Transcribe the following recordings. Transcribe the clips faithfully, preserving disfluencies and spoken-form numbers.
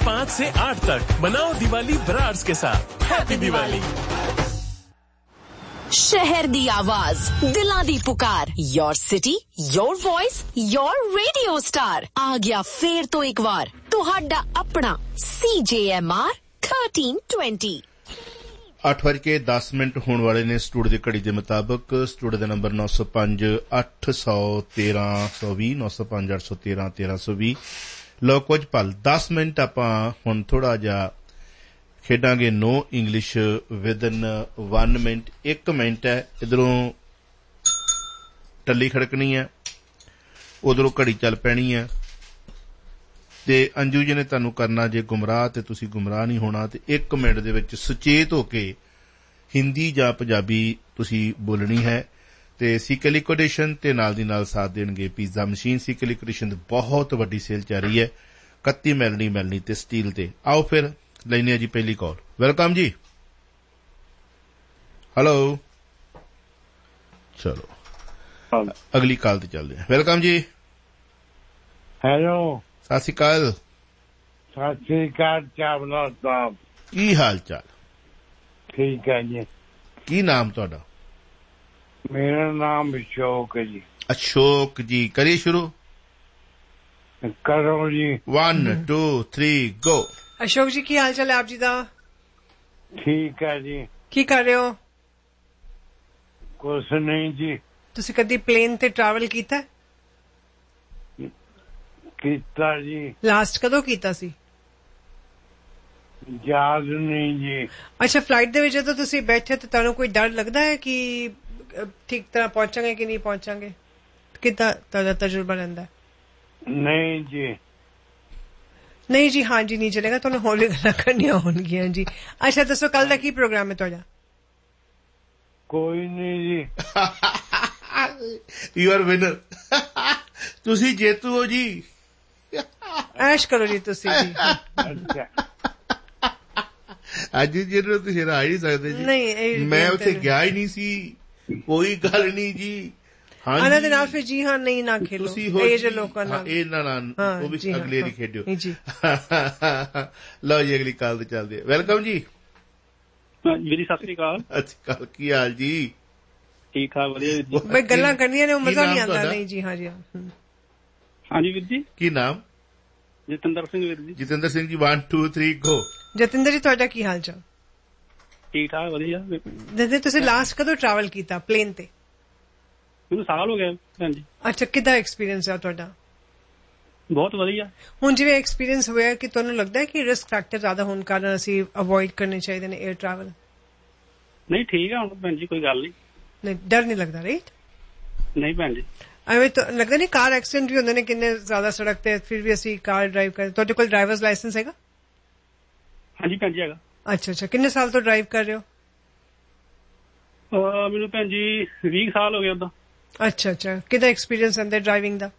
पाँच से आठ तक मनाओ दिवाली ब्रार्स के साथ। हैप्पी दिवाली। शहर दी आवाज, दिलां दी पुकार, your city, your voice, your radio star आ गया फिर तो एक बार तुहाडा अपना सी जे एम आर थर्टीन ट्वेंटी। ਅੱਠ ਵਜ ਕੇ ਦਸ ਮਿੰਟ ਹੋਣ ਵਾਲੇ ਨੇ ਸਟੂਡੀਓ ਦੀ ਘੜੀ ਦੇ ਮੁਤਾਬਕ। ਸਟੂਡੀਓ ਦਾ ਨੰਬਰ ਨੌ ਸੌ ਪੰਜ ਅੱਠ ਸੌ ਤੇਰਾਂ ਸੌ ਵੀਹ ਨੌ ਸੌ ਪੰਜ ਅੱਠ ਸੌ ਤੇਰਾਂ ਤੇਰਾਂ ਸੌ ਵੀਹ। ਲਓ ਕੁਝ ਪਲ ਦਸ ਮਿੰਟ ਆਪਾਂ ਹੁਣ ਥੋੜਾ ਜਿਹਾ ਖੇਡਾਂਗੇ ਨੋ ਇੰਗਲਿਸ਼ ਵਿਦਨ ਵਨ ਮਿੰਟ। ਇੱਕ ਮਿੰਟ ਹੈ, ਇੱਧਰੋਂ ਟੱਲੀ ਖੜਕਣੀ ਹੈ, ਉਧਰੋਂ ਘੜੀ ਚੱਲ ਪੈਣੀ ਹੈ ਤੇ ਅੰਜੂ ਜੀ ਨੇ ਤੁਹਾਨੂੰ ਕਰਨਾ ਜੇ ਗੁੰਮਰਾਹ ਤੇ ਤੁਸੀਂ ਗੁੰਮਰਾਹ ਨਹੀਂ ਹੋਣਾ ਤੇ ਇੱਕ ਮਿੰਟ ਦੇ ਵਿੱਚ ਸੁਚੇਤ ਹੋ ਕੇ ਹਿੰਦੀ ਜਾਂ ਪੰਜਾਬੀ ਤੁਸੀਂ ਬੋਲਣੀ ਹੈ ਤੇ ਸੀਕੇ ਲਿਕੁਇਡੇਸ਼ਨ ਤੇ ਨਾਲ ਦੀ ਨਾਲ ਸਾਥ ਦੇਣਗੇ ਪੀਜ਼ਾ ਮਸ਼ੀਨ। ਸੀਕੇ ਲਿਕੁਇਡੇਸ਼ਨ ਦੀ ਬਹੁਤ ਵੱਡੀ ਸੇਲ ਚੱਲ ਰਹੀ ਹੈ, ਇਕੱਤੀ ਮੈਲਣੀ ਮੈਲਣੀ ਤੇ ਸਟੀਲ ਤੇ। ਆਓ ਫਿਰ ਲੈਨੇ ਆ ਜੀ ਪਹਿਲੀ ਕਾਲ। ਵੈਲਕਮ ਜੀ। ਹੈਲੋ, ਚਲੋ ਅਗਲੀ ਕਾਲ ਤੇ ਚੱਲਦੇ ਹਾਂ। ਵੈਲਕਮ ਜੀ। ਹੈਲੋ, ਸਤਿ ਸ਼੍ਰੀ ਅਕਾਲ। ਸਤਿ ਸ਼੍ਰੀ ਅਕਾਲ ਚਾਵਲਾ ਸਾਹਿਬ, ਕੀ ਹਾਲ ਚਾਲ? ਠੀਕ ਹੈ ਜੀ। ਕੀ ਨਾਮ ਤੁਹਾਡਾ? ਮੇਰਾ ਨਾਮ ਅਸ਼ੋਕ ਹੈ ਜੀ। ਅਸ਼ੋਕ ਜੀ, ਕਰੀਏ ਸ਼ੁਰੂ। ਕਰੋ ਜੀ। One two three go. Ashok ਜੀ ਕੀ ਹਾਲ ਚਾਲ ਹੈ ਆਪ ਜੀ ਦਾ? ਠੀਕ ਹੈ ਜੀ। ਕੀ ਕਰ ਰਹੇ ਹੋ? ਕੁਛ ਨਹੀਂ ਜੀ। ਤੁਸੀਂ ਕਦੀ ਪਲੇਨ ਤੇ ਟਰੈਵਲ ਕੀਤਾ? ਕੀਤਾ ਜੀ। ਲਾਸਟ ਕਦੋਂ ਕੀਤਾ ਸੀ? ਯਾਦ ਨਹੀਂ ਜੀ। ਅੱਛਾ, ਫਲਾਈਟ ਦੇ ਵਿੱਚ ਜਦੋਂ ਤੁਸੀਂ ਬੈਠੇ ਤਾਂ ਤੁਹਾਨੂੰ ਕੋਈ ਡਰ ਲੱਗਦਾ ਹੈ ਕਿ ਠੀਕ ਤਰ੍ਹਾਂ ਪਹੁੰਚਾਂਗੇ ਕਿ ਨਹੀਂ ਪਹੁੰਚਾਂਗੇ? ਕਿੱਦਾਂ ਤੁਹਾਡਾ ਤਜਰਬਾ ਰਹਿੰਦਾ? ਨਹੀਂ ਜੀ। ਨਹੀਂ ਜੀ, ਹਾਂ ਜੀ ਨਹੀਂ ਚਲੇਗਾ, ਤੁਹਾਨੂੰ ਹੋਰ ਵੀ ਗੱਲਾਂ ਕਰਨੀਆਂ ਹੋਣਗੀਆਂ ਜੀ। ਅੱਛਾ ਦੱਸੋ, ਕੱਲ ਦਾ ਕੀ ਪ੍ਰੋਗਰਾਮ ਹੈ ਤੁਹਾਡਾ? ਕੋਈ ਨਹੀਂ ਜੀ। You are winner. ਤੁਸੀਂ ਜੇਤੂ ਹੋ ਜੀ। ਐਸ਼ ਕਰੋ ਜੀ ਤੁਸੀਂ ਜੀ। ਅੱਛਾ, ਅੱਜ ਜਿਹਨੂੰ ਤੁਸੀਂ ਰਹਿ ਨਹੀਂ ਸਕਦੇ ਜੀ। ਨਹੀਂ, ਮੈਂ ਉੱਥੇ ਗਿਆ ਹੀ ਨਹੀਂ ਸੀ, ਕੋਈ ਗੱਲ ਨਹੀਂ ਜੀ। ਉਹਨਾਂ ਦੇ ਨਾਲ ਫਿਰ ਜੀ ਹਾਂ ਨਹੀਂ ਨਾ ਖੇਲੋ, ਇਹ ਜੇ ਲੋਕਾਂ ਨਾਲ ਇਹ ਨਾ ਨਾ ਉਹ ਵੀ ਅਗਲੇ ਵਾਰੀ ਖੇਡਿਓ ਜੀ। ਲਓ ਜੀ ਅਗਲੀ ਕਾਲ ਤੇ ਚੱਲਦੇ। ਵੈਲਕਮ ਜੀ। ਵੀਰੀ ਸਤਿ ਸ੍ਰੀ ਅਕਾਲ। ਅੱਛੀ ਕਾਲ, ਕੀ ਹਾਲ ਜੀ? ਠੀਕ ਠਾਕ, ਵਧੀਆ ਵੀਰ ਜੀ। ਬਈ ਗੱਲਾਂ ਕਰਨੀਆਂ ਨੇ, ਉਹ ਮਜ਼ਾ ਨਹੀਂ ਆਉਂਦਾ। ਨਹੀਂ ਜੀ, ਹਾਂ ਜੀ। ਹਾਂਜੀ ਵੀਰ ਜੀ। ਕੀ ਨਾਮ? ਜਤਿੰਦਰ ਸਿੰਘ ਵੀਰ ਜੀ। Jatinder Singh ji, one two three go. Jatinder ਜੀ ਤੁਹਾਡਾ ਕੀ ਹਾਲ ਚਾਲ? ਠੀਕ ਠਾਕ, ਵਧੀਆ। ਜਦ ਤੁਸੀਂ ਲਾਸਟ ਕਦੋਂ ਟਰੈਵਲ ਕੀਤਾ ਪਲੇਨ ਤੇ? ਮੈਨੂੰ ਸਾਲ ਹੋ ਗਿਆ ਭੈਣ ਜੀ। ਅੱਛਾ, ਕਿੱਦਾਂ ਐਕਸਪੀਰੀਅੰਸ ਹੈ ਤੁਹਾਡਾ? ਬਹੁਤ ਵਧੀਆ। ਹੁਣ ਜਿਵੇਂ ਐਕਸਪੀਰੀਅੰਸ ਹੋਇਆ ਕਿ ਤੁਹਾਨੂੰ ਲੱਗਦਾ ਹੈ ਕਿ ਰਿਸਕ ਫੈਕਟਰ ਜ਼ਿਆਦਾ ਹੋਣ ਕਾਰਨ ਅਸੀਂ ਅਵੋਇਡ ਕਰਨੇ ਚਾਹੀਦੇ ਨੇ 에ਅਰ ਟਰੈਵਲ? ਨਹੀਂ ਠੀਕ ਹੈ ਹੁਣ ਭੈਣ ਜੀ, ਕੋਈ ਗੱਲ ਨਹੀਂ। ਨਹੀਂ, ਡਰ ਨਹੀਂ ਲੱਗਦਾ? ਰਾਈਟ। ਨਹੀਂ ਭੈਣ ਜੀ, ਐਵੇਂ ਤਾਂ ਲੱਗਦਾ ਨਹੀਂ ਕਾਰ ਐਕਸੀਡੈਂਟ ਵੀ ਹੁੰਦੇ ਨੇ ਕਿੰਨੇ ਜ਼ਿਆਦਾ ਸੜਕ ਤੇ, ਫਿਰ ਵੀ ਅਸੀਂ ਕਾਰ ਡਰਾਈਵ ਕਰਦੇ। ਤੁਹਾਡੇ ਕੋਲ ਡਰਾਈਵਰਸ ਲਾਇਸੈਂਸ ਹੈਗਾ? ਹਾਂਜੀ ਭੈਣ ਜੀ ਹੈਗਾ। ਅੱਛਾ ਅੱਛਾ, ਕਿੰਨੇ ਸਾਲ ਤੋਂ ਡਰਾਈਵ ਕਰ ਰਹੇ ਹੋ? ਮੈਨੂੰ ਭੈਣ ਜੀ ਵੀਹ ਸਾਲ ਹੋ ਗਏ ਉਦਾਂ। ਅੱਛਾ ਅੱਛਾ, ਕਿਹਦਾ ਐਕਸਪੀਰੀਅੰਸ ਆਂਦਾ ਡਰਾਈਵਿੰਗ ਦਾ?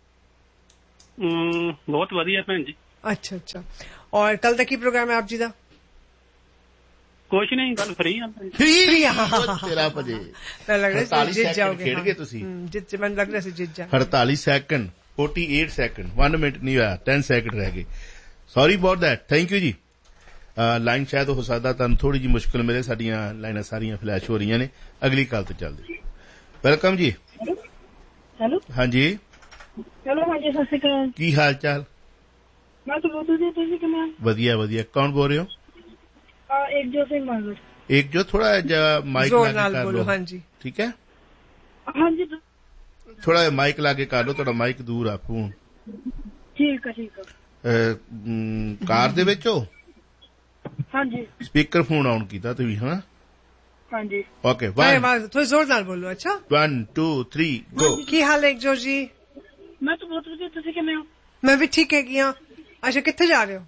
ਬਹੁਤ ਵਧੀਆ ਭੈਣ ਜੀ। ਅੱਛਾ ਅੱਛਾ, ਔਰ ਕੱਲ ਦਾ ਕੀ ਪ੍ਰੋਗਰਾਮ ਹੈ ਆਪ ਜੀ ਦਾ? ਕੁਛ ਨਹੀਂ, ਕੱਲ ਫਰੀ ਆ। ਤੇਰਾ ਭਜੇ ਲੱਗ ਰਿਹਾ ਜਿੱਤ ਜਾਓਗੇ। ਖੇਡ ਗਏ ਤੁਸੀਂ? ਜਿੱਤ, ਮੈਨੂੰ ਲੱਗ ਰਿਹਾ ਸੀ ਜਿੱਤ ਜਾ। ਅੜਤਾਲੀ ਸੈਕਿੰਡ, ਅੜਤਾਲੀ ਸੈਕਿੰਡ, वन ਮਿੰਟ ਨਹੀਂ ਹੋਇਆ, दस ਸੈਕਿੰਡ ਰਹਿ ਗਏ। Sorry about that. Thank you ਜੀ। ਲਾਈਨ ਸ਼ਾਇਦ ਹੋ ਸਕਦਾ ਤੁਹਾਨੂੰ ਥੋੜੀ ਜਿਹੀ ਮੁਸ਼ਕਿਲ ਮਿਲੇ, ਸਾਡੀਆਂ ਲਾਈਨਾਂ ਸਾਰੀਆਂ ਫਲੈਸ਼ ਹੋ ਰਹੀਆਂ ਨੇ। ਅਗਲੀ ਕਾਲ ਤੇ ਚੱਲਦੇ। ਵੈਲਕਮ ਜੀ। ਹੈਲੋ, ਹਾਂਜੀ। ਚਲੋ ਹਾਂਜੀ, ਸਤਿ ਸ਼੍ਰੀ ਅਕਾਲ। ਕੀ ਹਾਲ ਚਾਲ? ਮੈਂ ਤਾਂ ਬਹੁਤ ਵਧੀਆ, ਤੁਸੀਂ ਕਿਵੇਂ? ਵਧੀਆ ਵਧੀਆ। ਕੌਣ ਬੋਲ ਰਹੇ ਹੋ? एकजोत सिंह मांगड़। एकजोत, थोड़ा माइक लाके कर लो। हाँ जी, ठीक है। हाँ जी, थोड़ा माइक लाके कर लो, थोड़ा माइक दूर आ फोन। ठीक है ठीक है। कार दे विच हो? हाँ जी। स्पीकर फोन ऑन कीता तुसीं? हाँ हाँ जी। ओके, थोड़ा जोर नाल बोलो। अच्छा, वन टू थ्री गो। की हाल है एकजोत जी? मैं तो बहुत वधिया, तुसीं किवें हो? मैं भी ठीक हैगी हां। अच्छा, कित्थे जा रहे हो?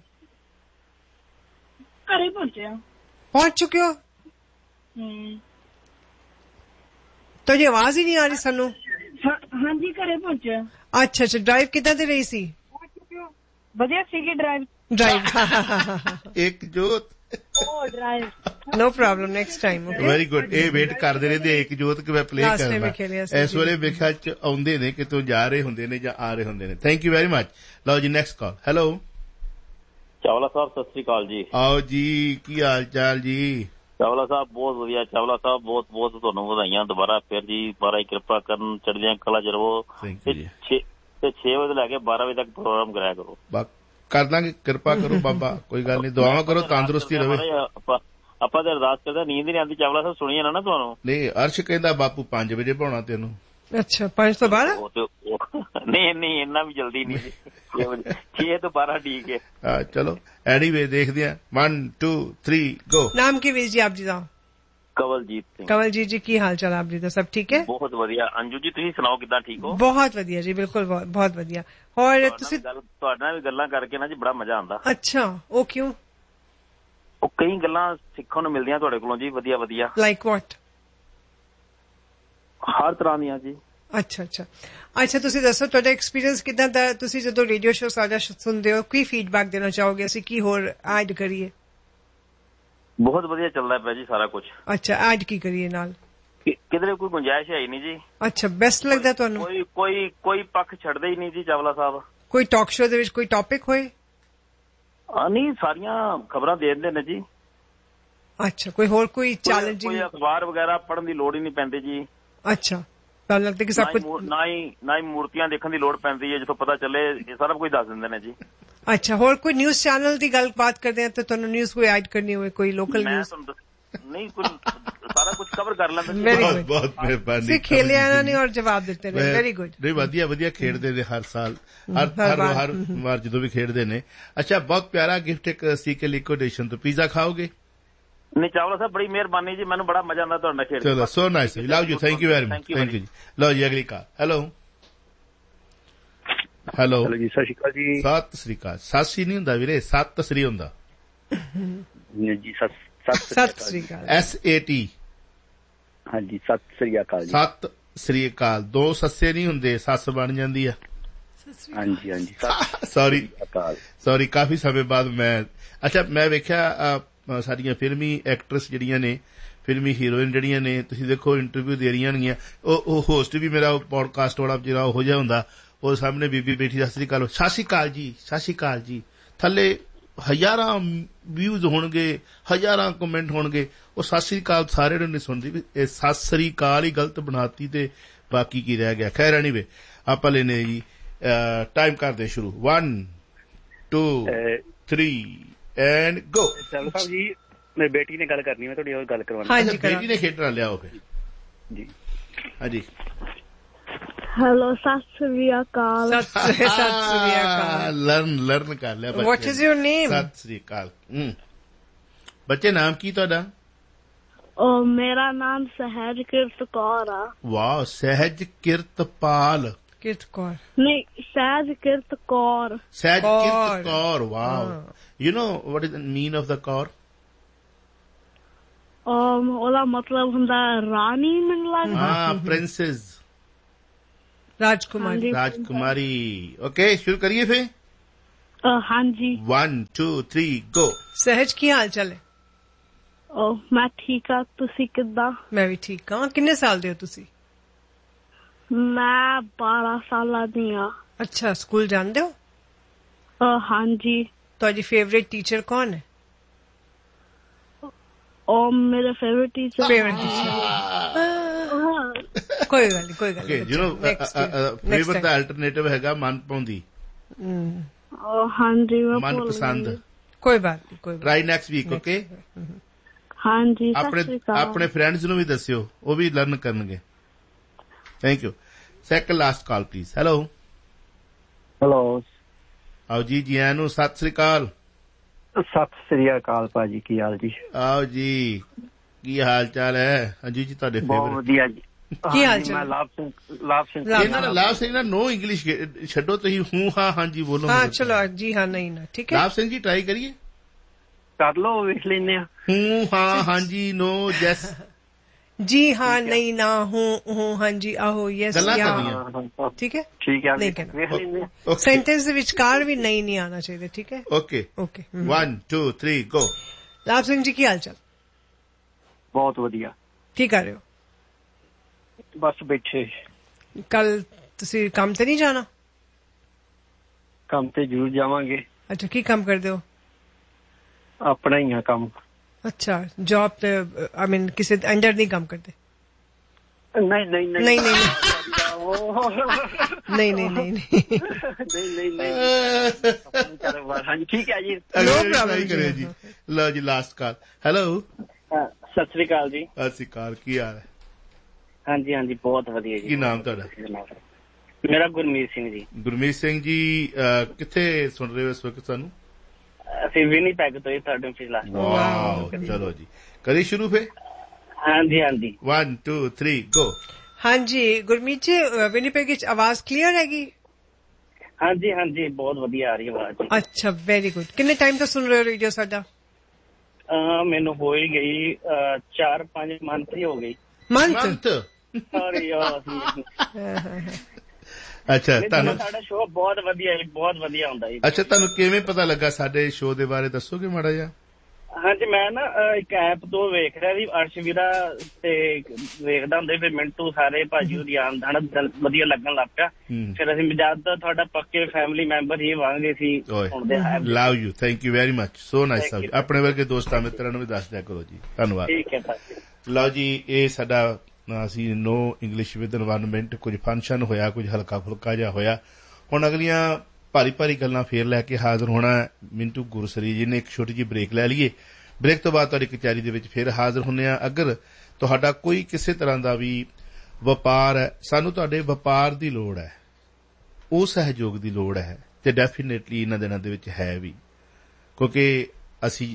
घरे पहुंचे हो? पहुंच चुके हो? तो ये आवाज ही नहीं आ रही सानू। हाँ जी, घरे पहुंचे। अच्छा अच्छा, ड्राइव कितना दे रही सी? वधिया सीगी drive. Drive Ikjot no problem, next time. Very good. ਇਹ ਵੇਟ ਕਰਦੇ ਰਹਿੰਦੇ एकजोत ਕਿ ਮੈਂ ਪਲੇ ਕਰਨਾ। ਇਸ ਵੇਲੇ ਵੇਖਿਆ ਚ ਆਉਂਦੇ ਨੇ, ਕਿਤੋਂ ਜਾ ਰਹੇ ਹੁੰਦੇ ਨੇ ਜਾਂ ਆ ਰਹੇ ਹੁੰਦੇ ਨੇ। Thank you very much. ਲਓ ਜੀ, ਨੈਕਸਟ ਕਾਲ। ਹੈਲੋ ਚਾਵਲਾ ਸਾਹਿਬ ਸਤਿ ਸ੍ਰੀ ਅਕਾਲ ਜੀ। ਆਓ ਜੀ, ਕੀ ਹਾਲ ਚਾਲ ਜੀ? ਚਾਵਲਾ ਸਾਹਿਬ ਬਹੁਤ ਵਧੀਆ। ਚਾਵਲਾ ਸਾਹਿਬ ਬਹੁਤ ਬਹੁਤ ਤੁਹਾਨੂੰ ਵਧਾਈਆਂ ਦੁਬਾਰਾ ਫਿਰ ਜੀ। ਮਹਾਰਾਜ ਕਿਰਪਾ ਕਰਨ, ਚੜ੍ਹਦੀਆਂ ਕਲਾ ਚ ਰਹੋ ਤੇ ਛੇ ਵਜੇ ਲੈ ਕੇ ਬਾਰਾਂ ਵਜੇ ਤੱਕ ਪ੍ਰੋਗਰਾਮ ਕਰਾਇਆ ਕਰੋ। ਕਰ ਦਾਂਗੇ, ਕਿਰਪਾ ਕਰੋ ਬਾਬਾ, ਕੋਈ ਗੱਲ ਨਹੀਂ, ਦੁਆਵਾਂ ਕਰੋ ਤੰਦਰੁਸਤੀ ਰਵੇ। ਆਪਾਂ ਤੇ ਅਰਦਾਸ ਕਰਦੇ, ਨੀਂਦ ਨਹੀਂ ਆਉਂਦੀ। ਚਾਵਲਾ ਸਾਹਿਬ ਸੁਣੀਏ ਨਾ ਨਾ ਤੁਹਾਨੂੰ। ਨਹੀਂ, ਅਰਸ਼ ਕਹਿੰਦਾ ਬਾਪੂ ਪੰਜ ਵਜੇ ਪਾਉਣਾ ਤੈਨੂੰ। ਅੱਛਾ, ਪੰਜ ਤੋਂ ਬਾਰਾਂ? ਨਹੀਂ ਨਹੀਂ, ਇੰਨਾ ਵੀ ਜਲਦੀ ਨਹੀਂ, ਛੇ ਤੋਂ ਬਾਰਾਂ ਠੀਕ ਹੈ। ਹਾਂ ਚਲੋ, ਐਨੀਵੇ ਦੇਖਦੇ ਆ। ਵਨ ਟੂ ਥ੍ਰੀ ਗੋ। ਨਾਮ ਕੀ ਵੀਰ ਜੀ ਆਪ ਜੀ ਦਾ? ਕਵਲਜੀਤ ਸਿੰਘ। ਕਵਲਜੀਤ ਜੀ, ਕੀ ਹਾਲ ਚਾਲ ਆਪ ਜੀ ਦਾ? ਸਭ ਠੀਕ ਹੈ? ਬਹੁਤ ਵਧੀਆ। ਅੰਜੂ ਜੀ ਤੁਸੀਂ ਸੁਣਾਓ, ਕਿੱਦਾਂ? ਠੀਕ ਹੋ? ਬਹੁਤ ਵਧੀਆ ਜੀ, ਬਿਲਕੁਲ ਬਹੁਤ ਵਧੀਆ। ਹੋਰ ਤੁਸੀਂ? ਤੁਹਾਡੇ ਨਾਲ ਵੀ ਗੱਲਾਂ ਕਰਕੇ ਨਾ ਜੀ ਬੜਾ ਮਜ਼ਾ ਆਉਂਦਾ। ਅੱਛਾ, ਉਹ ਕਿਉਂ? ਉਹ ਕਈ ਗੱਲਾਂ ਸਿੱਖਣ ਨੂੰ ਮਿਲਦੀਆਂ ਤੁਹਾਡੇ ਕੋਲੋਂ ਜੀ, ਵਧੀਆ ਵਧੀਆ। Like what? ਹਰ ਤਰ੍ਹਾਂ ਦੀਆਂ ਜੀ। ਅੱਛਾ ਅੱਛਾ ਅੱਛਾ ਤੁਸੀਂ ਦੱਸੋ, ਤੁਹਾਡਾ ਐਕਸਪੀਰੀਅੰਸ ਕਿੱਦਾਂ ਦਾ? ਤੁਸੀਂ ਜਦੋਂ ਰੇਡੀਓ ਸ਼ੋ ਸਾਡਾ ਸੁਣਦੇ ਹੋ, ਕੀ ਫੀਡਬੈਕ ਦੇਣਾ ਚਾਹੋਗੇ? ਅਸੀਂ ਕੀ ਹੋਰ ਐਡ ਕਰੀਏ? ਬਹੁਤ ਵਧੀਆ ਚੱਲਦਾ ਪਿਆ ਜੀ ਸਾਰਾ ਕੁਝ। ਅੱਛਾ, ਐਡ ਕੀ ਕਰੀਏ ਨਾਲ? ਕਿਧਰੇ ਕੋਈ ਗੁੰਜਾਇਸ਼ ਹੈ ਹੀ ਨਹੀਂ ਜੀ। ਅੱਛਾ, ਬੈਸਟ ਲੱਗਦਾ ਤੁਹਾਨੂੰ? ਕੋਈ ਕੋਈ ਕੋਈ ਪੱਖ ਛੱਡਦੇ ਹੀ ਨਹੀਂ ਜੀ ਚਾਵਲਾ ਸਾਹਿਬ। ਕੋਈ ਟਾਕ ਸ਼ੋ ਦੇ ਵਿੱਚ ਕੋਈ ਟੌਪਿਕ ਹੋਏ? ਨਹੀਂ, ਸਾਰੀਆਂ ਖਬਰਾਂ ਦੇ ਦਿੰਦੇ ਨੇ ਜੀ। ਅੱਛਾ, ਕੋਈ ਹੋਰ ਕੋਈ ਚੈਲੰਜਿੰਗ? ਕੋਈ ਅਖਬਾਰ ਵਗੈਰਾ ਪੜ੍ਹਨ ਦੀ ਲੋੜ ਹੀ ਨਹੀਂ ਪੈਂਦੀ ਜੀ। ਅੱਛਾ, ਤਾਂ ਲੱਗਦਾ ਕਿ ਸਭ ਕੁਝ ਨਾ ਹੀ ਨਾ ਹੀ ਮੂਰਤੀਆਂ ਦੇਖਣ ਦੀ ਲੋੜ ਪੈਂਦੀ ਹੈ, ਜਿੱਥੋਂ ਪਤਾ ਚੱਲੇ ਇਹ ਸਾਰਾ ਕੁਝ ਦੱਸ ਦਿੰਦੇ ਨੇ ਜੀ। ਅੱਛਾ, ਹੋਰ ਕੋਈ ਨਿਊਜ਼ ਚੈਨਲ ਦੀ ਗੱਲ ਬਾਤ ਕਰਦੇ ਆ ਤਾਂ ਤੁਹਾਨੂੰ ਨਿਊਜ਼ ਕੋਈ ਐਡ ਕਰਨੀ ਹੋਵੇ, ਕੋਈ ਲੋਕਲ ਨਿਊਜ਼? ਨਹੀਂ, ਕੁਝ ਸਾਰਾ ਕੁਝ ਕਵਰ ਕਰ ਲੈਂਦੇ। ਵੈਰੀ ਗੁੱਡ, ਬਹੁਤ ਮਿਹਰਬਾਨੀ। ਤੁਸੀਂ ਖੇਲਿਆ ਇਹਨਾਂ ਨੇ ਔਰ ਜਵਾਬ ਦਿੱਤੇ ਨੇ, ਵੈਰੀ ਗੁੱਡ। ਨਹੀਂ, ਵਧੀਆ ਵਧੀਆ ਖੇਡਦੇ ਨੇ ਹਰ ਸਾਲ, ਹਰ ਹਰ ਹਰ ਵਾਰ ਜਦੋਂ ਵੀ ਖੇਡਦੇ ਨੇ। ਅੱਛਾ, ਬਹੁਤ ਪਿਆਰਾ ਗਿਫਟ ਇੱਕ ਸੀ ਕੇ ਲਿਕੁਇਡੇਸ਼ਨ ਤੋਂ। ਪੀਜ਼ਾ ਖਾਓਗੇ? ਨਹੀਂ ਚਾਵਲਾ ਸਾਹਿਬ, ਬੜੀ ਮਿਹਰਬਾਨੀ ਜੀ, ਮੈਨੂੰ ਬੜਾ ਮਜ਼ਾ ਆਉਂਦਾ ਤੁਹਾਡੇ ਨਾਲ ਖੇਡ ਕੇ। ਚਲੋ, so nice, love you, thank you very much, thank you ਜੀ। ਲਓ ਜੀ, ਅਗਲੀ ਕਾਲ। ਹੈਲੋ ਹੈਲੋ ਹੈਲੋ ਜੀ, ਸਤਿ ਸ਼੍ਰੀ ਅਕਾਲ ਜੀ। ਸਤਿ ਸ੍ਰੀ ਅਕਾਲ। ਸਾਸੀ ਨਹੀਂ ਹੁੰਦਾ ਵੀਰੇ, ਸੱਤ ਸ੍ਰੀ ਹੁੰਦਾ ਜੀ। ਸਤਿ ਸ੍ਰੀ ਅਕਾਲ। S A T. ਹਾਂਜੀ, ਸਤਿ ਸ੍ਰੀ ਅਕਾਲ ਜੀ। ਸਤਿ ਸ੍ਰੀ ਅਕਾਲ। ਦੋ ਸੱਸੇ ਨਹੀਂ ਹੁੰਦੇ, ਸੱਸ ਬਣ ਜਾਂਦੀ ਆ। ਹਾਂਜੀ ਹਾਂਜੀ, ਸੌਰੀ ਸੌਰੀ ਕਾਫੀ ਸਮੇਂ ਬਾਅਦ ਮੈਂ ਅੱਛਾ ਮੈਂ ਵੇਖਿਆ ਸਾਡੀਆਂ ਫਿਲਮੀ ਐਕਟਰਸ ਜਿਹੜੀਆਂ ਨੇ, ਫਿਲਮੀ ਹੀਰੋਇਨ ਜਿਹੜੀਆਂ ਨੇ, ਤੁਸੀਂ ਦੇਖੋ ਇੰਟਰਵਿਊ ਦੇ ਰਹੀਆਂ ਨੇਗੀਆਂ। ਉਹ ਉਹ ਹੋਸਟ ਵੀ ਮੇਰਾ ਪੋਡਕਾਸਟ ਵਾਲਾ ਜਿਹੜਾ ਉਹੋ ਜਿਹਾ ਹੁੰਦਾ, ਉਹ ਸਾਹਮਣੇ ਬੀਬੀ ਬੈਠੀ, ਸਤਿ ਸ੍ਰੀ ਅਕਾਲ, ਸਤਿ ਸ੍ਰੀ ਅਕਾਲ ਜੀ, ਸਤਿ ਸ੍ਰੀ ਅਕਾਲ ਜੀ। ਥੱਲੇ ਹਜ਼ਾਰਾਂ ਵਿਊਜ਼ ਹੋਣਗੇ, ਹਜ਼ਾਰਾਂ ਕਮੈਂਟ ਹੋਣਗੇ, ਉਹ ਸਤਿ ਸ੍ਰੀ ਅਕਾਲ ਸਾਰੇ ਨੂੰ ਨਹੀਂ ਸੁਣਦੀ ਵੀ ਇਹ ਸਤਿ ਸ੍ਰੀ ਅਕਾਲ ਹੀ ਗਲਤ ਬਣਾਤੀ ਤੇ ਬਾਕੀ ਕੀ ਰਹਿ ਗਿਆ। ਖੈਰ ਐਨੀਵੇ, ਆਪਾਂ ਲੈਨੇ ਜੀ ਟਾਈਮ ਕਰਦੇ ਸ਼ੁਰੂ। One two three and go. Sahib ji, ਮੇਰੀ ਬੇਟੀ ਨੇ ਗੱਲ ਕਰਨੀ, ਮੈਂ ਤੁਹਾਡੀ ਉਹ ਗੱਲ ਕਰਵਾਉਣੀ। ਹਾਂਜੀ, ਬੇਟੀ ਨੇ ਖੇਡਣਾ ਲਿਆਓ ਫਿਰ ਜੀ। ਹਾਂਜੀ, ਹੈਲੋ, ਸਤਿ ਸ੍ਰੀ ਅਕਾਲ। ਸਤਿ ਸ੍ਰੀ ਅਕਾਲ। ਲਰਨ ਲਰਨ ਕਰ ਲਿਆ। What is your name? Sat Sri ਅਕਾਲ। ਬੱਚੇ, ਨਾਮ ਕੀ ਤੁਹਾਡਾ? ਉਹ ਮੇਰਾ ਨਾਮ ਸਹਿਜ ਕਿਰਤ ਕੌਰ ਆ। ਵਾਹ, ਸਹਿਜ ਕਿਰਤਪਾਲ। ਕਿਰਤ ਕੌਰ? ਨਹੀਂ, ਸਹਿਜ ਕਿਰਤ ਕੌਰ। ਸਹਿਜ ਕਿਰਤ Kaur, wow. You know what is the mean of the Kaur? ਉਹਦਾ ਮਤਲਬ ਹੁੰਦਾ ਰਾਣੀ, ਮੈਨੂੰ ਲੱਗਦਾ। ਹਾਂ, ਪ੍ਰਿੰਸੈਸ, ਰਾਜਕੁਮਾਰੀ। ਰਾਜਕੁਮਾਰੀ। ਓਕੇ, ਸ਼ੁਰੂ ਕਰੀਏ ਫਿਰ। ਹਾਂਜੀ। ਵਨ ਟੂ ਥ੍ਰੀ ਗੋ। ਸਹਿਜ, ਕੀ ਹਾਲ ਚਾਲ ਹੈ? ਉਹ ਮੈਂ ਠੀਕ ਆ, ਤੁਸੀਂ ਕਿੱਦਾਂ? ਮੈਂ ਵੀ ਠੀਕ ਹਾਂ। ਕਿੰਨੇ ਸਾਲ ਦੇ ਹੋ ਤੁਸੀਂ? ਮੈਂ ਬਾਰਾਂ ਸਾਲਾਂ ਦੀ ਆ। ਅੱਛਾ, ਸਕੂਲ ਜਾਂਦੇ ਹੋ? ਹਾਂਜੀ। ਤੁਹਾਡੀ ਫੇਵਰੇਟ ਟੀਚਰ ਕੌਣ ਹੈ? ਉਹ ਮੇਰੇ ਫੇਵਰੇਟ ਟੀਚਰ। ਫੇਵਰੇਟ ਟੀਚਰ, ਕੋਈ ਗੱਲ ਨਹੀਂ, ਕੋਈ ਗੱਲ ਨਹੀਂ। You know favourite the alternative ਹੈਗਾ ਮਨ ਪਾਉਂਦੀ। ਹਾਂਜੀ, ਮਨ ਪਸੰਦ। ਕੋਈ ਬਾਤ ਨਹੀਂ, ਕੋਈ ਟਰਾਈ ਨੈਕਸਟ ਵੀਕ। ਓਕੇ। ਹਾਂਜੀ, ਆਪਣੇ ਆਪਣੇ ਫਰੈਂਡਸ ਨੂੰ ਵੀ ਦੱਸਿਓ, ਉਹ ਵੀ ਲਰਨ ਕਰਨਗੇ। Thank you. Second last call please. Hello hello. ਆਓ ਜੀ, ਜੀ ਆਇਆਂ ਨੂੰ। ਸਤਿ ਸ੍ਰੀ ਅਕਾਲ। ਸਤਿ ਸ੍ਰੀ ਅਕਾਲ ਭਾਜੀ, ਕੀ ਹਾਲ ਜੀ? ਆਓ ਜੀ, ਕੀ ਹਾਲ ਚਾਲ ਹੈ? ਹਾਂਜੀ ਜੀ, ਤੁਹਾਡੇ ਬਹੁਤ ਵਧੀਆ ਜੀ। ਕੀ ਹਾਲ ਚਾਲ? ਮੈਂ ਲਾਭ ਸਿੰਘ। ਲਾਭ ਸਿੰਘ ਇਹਨਾਂ ਦਾ ਲਾਭ ਸਿੰਘ ਨਾ, ਨੋ ਇੰਗਲਿਸ਼ ਛੱਡੋ, ਤੁਸੀਂ ਹੂੰ ਹਾਂ ਹਾਂਜੀ ਬੋਲੋ। ਹਾਂ ਚਲੋ, ਜੀ ਹਾਂ ਨਹੀਂ ਨਾ, ਠੀਕ ਹੈ। ਲਾਭ ਸਿੰਘ ਜੀ, ਟਰਾਈ ਕਰੀਏ। ਕਰ ਲਓ, ਵੇਖ ਲੈਂਦੇ ਆ। ਹੂੰ ਹਾਂ ਹਾਂਜੀ, ਨੋ ਜੈਸ। ਜੀ ਹਾਂ ਨਹੀਂ ਨਾ, ਹੂੰ ਹੂੰ ਹਾਂਜੀ, ਆਹੋ ਯੈਸ, ਠੀਕ ਹੈ। ਠੀਕ ਹੈ, ਨਹੀਂ ਕਹਿਣਾ। ਸੈਂਟੈਂਸ ਦੇ ਵਿਚਕਾਰ ਵੀ ਨਹੀਂ ਨਹੀਂ ਆਉਣਾ ਚਾਹੀਦਾ, ਠੀਕ ਹੈ। Okay okay. One two three ਗੋ। ਲਾਭ ਸਿੰਘ ਜੀ, ਕੀ ਹਾਲ ਚਾਲ? ਬਹੁਤ ਵਧੀਆ। ਕੀ ਕਰ ਰਹੇ ਹੋ? ਬਸ ਬੈਠੇ। ਕੱਲ ਤੁਸੀਂ ਕੰਮ ਤੇ ਨਹੀਂ ਜਾਣਾ? ਕੰਮ ਤੇ ਜ਼ਰੂਰ ਜਾਵਾਂਗੇ। ਅੱਛਾ, ਕੀ ਕੰਮ ਕਰਦੇ ਹੋ? ਆਪਣਾ ਹੀ ਆ ਕੰਮ। ਅੱਛਾ, ਜੌਬ ਤੇ ਆਈ ਮੀਨ ਕਿਸੇ ਦੇ ਅੰਡਰ ਨਹੀਂ ਕੰਮ ਕਰਦੇ? ਨਹੀਂ ਨਹੀਂ ਨਹੀਂ ਨਹੀਂ ਨਹੀਂ ਨਹੀਂ ਨਹੀਂ ਨਹੀਂ ਨਹੀਂ ਨਹੀਂ ਹਾਂਜੀ ਠੀਕ ਹੈ ਜੀ। ਕਰਿਓ ਜੀ। ਲਓ ਜੀ last call. Hello, Sat Sri ਅਕਾਲ ਜੀ। ਸਤਿ ਸ੍ਰੀ ਅਕਾਲ, ਕੀ ਹਾਲ ਹੈ? ਹਾਂਜੀ ਹਾਂਜੀ ਬਹੁਤ ਵਧੀਆ ਜੀ। ਕੀ ਨਾਮ ਤੁਹਾਡਾ? ਮੇਰਾ ਗੁਰਮੀਤ ਸਿੰਘ ਜੀ। ਗੁਰਮੀਤ ਸਿੰਘ ਜੀ, ਕਿੱਥੇ ਸੁਣ ਰਹੇ ਹੋ ਇਸ ਵਕਤ ਸਾਨੂੰ? ਅਸੀਂ ਵਿਨੀਪੈਗ ਤੋਂ ਹੀ ਥਰਡ ਪਿਛਲਾ। ਵਾਓ, ਚਲੋ ਜੀ ਕਰੀ ਸ਼ੁਰੂ ਫੇ। ਹਾਂਜੀ ਹਾਂਜੀ, वन टू थ्री गो। ਹਾਂਜੀ ਗੁਰਮੀਤ ਜੀ, ਵਿਨੀਪੈਗ ਵਿੱਚ ਆਵਾਜ਼ ਕਲੀਅਰ ਹੈਗੀ? ਹਾਂਜੀ ਹਾਂਜੀ ਬਹੁਤ ਵਧੀਆ ਆ ਰਹੀ ਆਵਾਜ਼। ਅੱਛਾ, ਵੈਰੀ ਗੁੱਡ। ਕਿੰਨੇ ਟਾਈਮ ਤੋਂ ਸੁਣ ਰਹੇ ਹੋ ਰੇਡੀਓ ਸਾਡਾ? ਮੈਨੂੰ ਹੋ ਹੀ ਗਈ ਚਾਰ ਪੰਜ ਮੰਥ ਹੀ ਹੋ ਗਈ। ਮੰਥ? ਅੱਛਾ, ਤੁਹਾਨੂੰ ਸਾਡਾ ਸ਼ੋਅ ਬਹੁਤ ਵਧੀਆ ਹੈ, ਬਹੁਤ ਵਧੀਆ ਹੁੰਦਾ ਜੀ। ਅੱਛਾ, ਤੁਹਾਨੂੰ ਕਿਵੇਂ ਪਤਾ ਲੱਗਾ ਸਾਡੇ ਸ਼ੋਅ ਦੇ ਬਾਰੇ, ਦੱਸੋਗੇ ਮਾੜਾ ਜਿਹਾ? ਹਾਂਜੀ, ਮੈਂ ਨਾ ਇੱਕ ਐਪ ਤੋਂ ਵੇਖ ਰਿਹਾ ਸੀ, ਅਰਸ਼ਵੀਰਾ ਤੇ ਵੇਖਦਾ ਹੁੰਦੇ, ਫਿਰ ਮਿੰਟੂ ਸਾਰੇ ਭਾਜੀ ਉਹਦੀ ਆਮਦਨ ਵਧੀਆ ਲੱਗਣ ਲੱਗ ਪਿਆ। ਫਿਰ ਅਸੀਂ ਜਦ ਤੁਹਾਡਾ ਪੱਕੇ family member he ਵਾਂਗੇ C. Love you, thank you very much, so nice of you. ਆਪਣੇ ਵਰਗੇ ਦੋਸਤਾਂ ਮਿੱਤਰਾਂ ਨੂੰ ਵੀ ਦੱਸ ਦਿਆ ਕਰੋ ਜੀ। ਧੰਨਵਾਦ। ਠੀਕ ਹੈ ਭਾਜੀ। ਲਓ ਜੀ, ਇਹ ਸਾਡਾ ਅਸੀਂ ਨੋ ਇੰਗਲਿਸ਼ ਵਿਦ এনवायरमेंट, ਕੁਝ ਫੰਕਸ਼ਨ ਹੋਇਆ, ਕੁਝ ਹਲਕਾ ਫੁਲਕਾ ਜਿਹਾ ਹੋਇਆ। ਹੁਣ ਅਗਲੀਆਂ ਭਾਰੀ ਭਾਰੀ ਗੱਲਾਂ ਫੇਰ ਲੈ ਕੇ ਹਾਜ਼ਰ ਹੋਣਾ ਮਿੰਟੂ ਗੁਰਸਰੀ ਜੀ ਨੇ। ਇੱਕ ਛੋਟੀ ਜਿਹੀ ਬ੍ਰੇਕ ਲੈ ਲਈਏ, ਬ੍ਰੇਕ ਤੋਂ ਬਾਅਦ ਤੁਹਾਡੀ ਕਚਹਿਰੀ ਦੇ ਵਿੱਚ ਫੇਰ ਹਾਜ਼ਰ ਹੁੰਦੇ ਆ। ਅਗਰ ਤੁਹਾਡਾ ਕੋਈ ਕਿਸੇ ਤਰ੍ਹਾਂ ਦਾ ਵੀ ਵਪਾਰ ਹੈ, ਸਾਨੂੰ ਤੁਹਾਡੇ ਵਪਾਰ ਦੀ ਲੋੜ ਹੈ, ਉਹ ਸਹਿਯੋਗ ਦੀ ਲੋੜ ਹੈ, ਤੇ ਡੈਫੀਨੇਟਲੀ ਇਹਨਾਂ ਦਿਨਾਂ ਦੇ ਵਿੱਚ ਹੈ ਵੀ, ਕਿਉਂਕਿ ਅਸੀਂ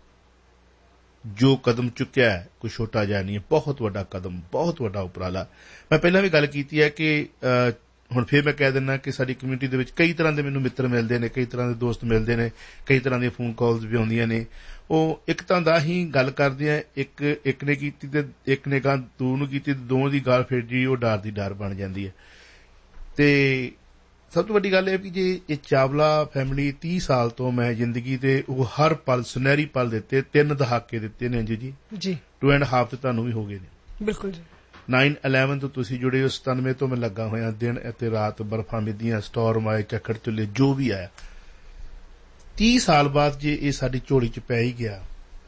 ਜੋ ਕਦਮ ਚੁੱਕਿਆ ਹੈ ਕੋਈ ਛੋਟਾ ਜਿਹਾ ਨਹੀਂ ਹੈ, ਬਹੁਤ ਵੱਡਾ ਕਦਮ, ਬਹੁਤ ਵੱਡਾ ਉਪਰਾਲਾ। ਮੈਂ ਪਹਿਲਾਂ ਵੀ ਗੱਲ ਕੀਤੀ ਹੈ ਕਿ ਹੁਣ ਫਿਰ ਮੈਂ ਕਹਿ ਦਿੰਦਾ ਕਿ ਸਾਡੀ ਕਮਿਊਨਿਟੀ ਦੇ ਵਿੱਚ ਕਈ ਤਰ੍ਹਾਂ ਦੇ ਮੈਨੂੰ ਮਿੱਤਰ ਮਿਲਦੇ ਨੇ, ਕਈ ਤਰ੍ਹਾਂ ਦੇ ਦੋਸਤ ਮਿਲਦੇ ਨੇ, ਕਈ ਤਰ੍ਹਾਂ ਦੀਆਂ ਫੋਨ ਕਾਲਸ ਵੀ ਆਉਂਦੀਆਂ ਨੇ। ਉਹ ਇੱਕ ਤਾਂ ਦਾ ਹੀ ਗੱਲ ਕਰਦੇ ਆ, ਇੱਕ ਇੱਕ ਨੇ ਕੀਤੀ ਤੇ ਇੱਕ ਨੇ ਗਾਂ ਦੋ ਨੂੰ ਕੀਤੀ, ਦੋਵਾਂ ਦੀ ਗੱਲ ਫਿਰ ਜੀ ਉਹ ਡਰ ਦੀ ਡਰ ਬਣ ਜਾਂਦੀ ਹੈ। ਤੇ ਸਭ ਤੋਂ ਵੱਡੀ ਗੱਲ ਇਹ ਕਿ ਜੇ ਇਹ ਚਾਵਲਾ ਫੈਮਿਲੀ ਤੀਹ ਸਾਲ ਤੋਂ ਮੈਂ ਜ਼ਿੰਦਗੀ ਦੇ ਉਹ ਹਰ ਪਲ ਸੁਨਹਿਰੀ ਪਲ ਦਿੱਤੇ, ਤਿੰਨ ਦਹਾਕੇ ਦਿੱਤੇ ਨੇ ਅੰਜੂ ਜੀ ਜੀ ਟੂ ਐਂਡ ਹਾਫ ਤੇ ਤੁਹਾਨੂੰ ਵੀ ਹੋ ਗਏ ਨੇ। ਬਿਲਕੁਲ ਜੀ। ਨਾਈਨ ਇਲੈਵਨ ਤੋਂ ਤੁਸੀਂ ਜੁੜੇ ਹੋ, ਸਤਾਨਵੇਂ ਤੋਂ ਮੈਂ ਲੱਗਾ ਹੋਇਆ, ਦਿਨ ਅਤੇ ਰਾਤ, ਬਰਫਾਂ ਮਿੱਦੀਆਂ, ਸਟੋਰਮ ਆਏ, ਝੱਖੜ ਚੁੱਲੇ, ਜੋ ਵੀ ਆਇਆ। ਤੀਹ ਸਾਲ ਬਾਅਦ ਜੇ ਇਹ ਸਾਡੀ ਝੋਲੀ ਚ ਪੈ ਹੀ ਗਿਆ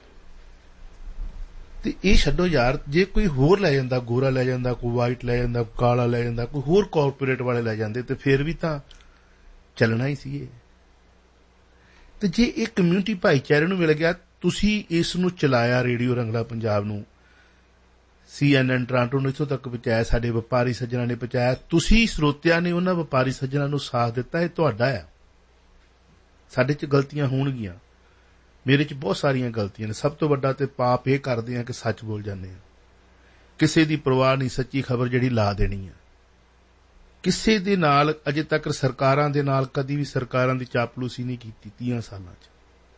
ਤੇ ਇਹ ਛੱਡੋ ਯਾਰ, ਜੇ ਕੋਈ ਹੋਰ ਲੈ ਜਾਂਦਾ, ਗੋਰਾ ਲੈ ਜਾਂਦਾ, ਕੋਈ ਵਾਈਟ ਲੈ ਜਾਂਦਾ, ਕੋਈ ਕਾਲਾ ਲੈ ਜਾਂਦਾ, ਕੋਈ ਹੋਰ ਕਾਰਪੋਰੇਟ ਵਾਲੇ ਲੈ ਜਾਂਦੇ, ਤੇ ਫਿਰ ਵੀ ਤਾਂ ਚੱਲਣਾ ਹੀ ਸੀ ਇਹ। ਤੇ ਜੇ ਇਹ ਕਮਿਊਨਿਟੀ ਭਾਈਚਾਰੇ ਨੂੰ ਮਿਲ ਗਿਆ, ਤੁਸੀਂ ਇਸ ਨੂੰ ਚਲਾਇਆ, ਰੇਡੀਓ ਰੰਗਲਾ ਪੰਜਾਬ ਨੂੰ, ਸੀ ਐਨ ਐਨ ਟੋਰਾਂਟੋ ਨੂੰ ਇੱਥੋਂ ਤੱਕ ਪਹੁੰਚਾਇਆ, ਸਾਡੇ ਵਪਾਰੀ ਸੱਜਣਾਂ ਨੇ ਪਹੁੰਚਾਇਆ, ਤੁਸੀਂ ਸਰੋਤਿਆਂ ਨੇ ਉਹਨਾਂ ਵਪਾਰੀ ਸੱਜਣਾਂ ਨੂੰ ਸਾਥ ਦਿੱਤਾ, ਇਹ ਤੁਹਾਡਾ ਹੈ। ਸਾਡੇ ਚ ਗਲਤੀਆਂ ਹੋਣਗੀਆਂ, ਮੇਰੇ ਚ ਬਹੁਤ ਸਾਰੀਆਂ ਗਲਤੀਆਂ ਨੇ। ਸਭ ਤੋਂ ਵੱਡਾ ਤੇ ਪਾਪ ਇਹ ਕਰਦੇ ਆ ਕਿ ਸੱਚ ਬੋਲ ਜਾਂਦੇ ਆ, ਕਿਸੇ ਦੀ ਪਰਵਾਹ ਨਹੀਂ, ਸੱਚੀ ਖਬਰ ਜਿਹੜੀ ਲਾ ਦੇਣੀ ਆ। ਕਿਸੇ ਦੇ ਨਾਲ ਅਜੇ ਤੱਕ ਸਰਕਾਰਾਂ ਦੇ ਨਾਲ ਕਦੀ ਵੀ ਸਰਕਾਰਾਂ ਦੀ ਚਾਪਲੂਸੀ ਨਹੀਂ ਕੀਤੀ, ਤੀਹਾਂ ਸਾਲਾਂ ਚ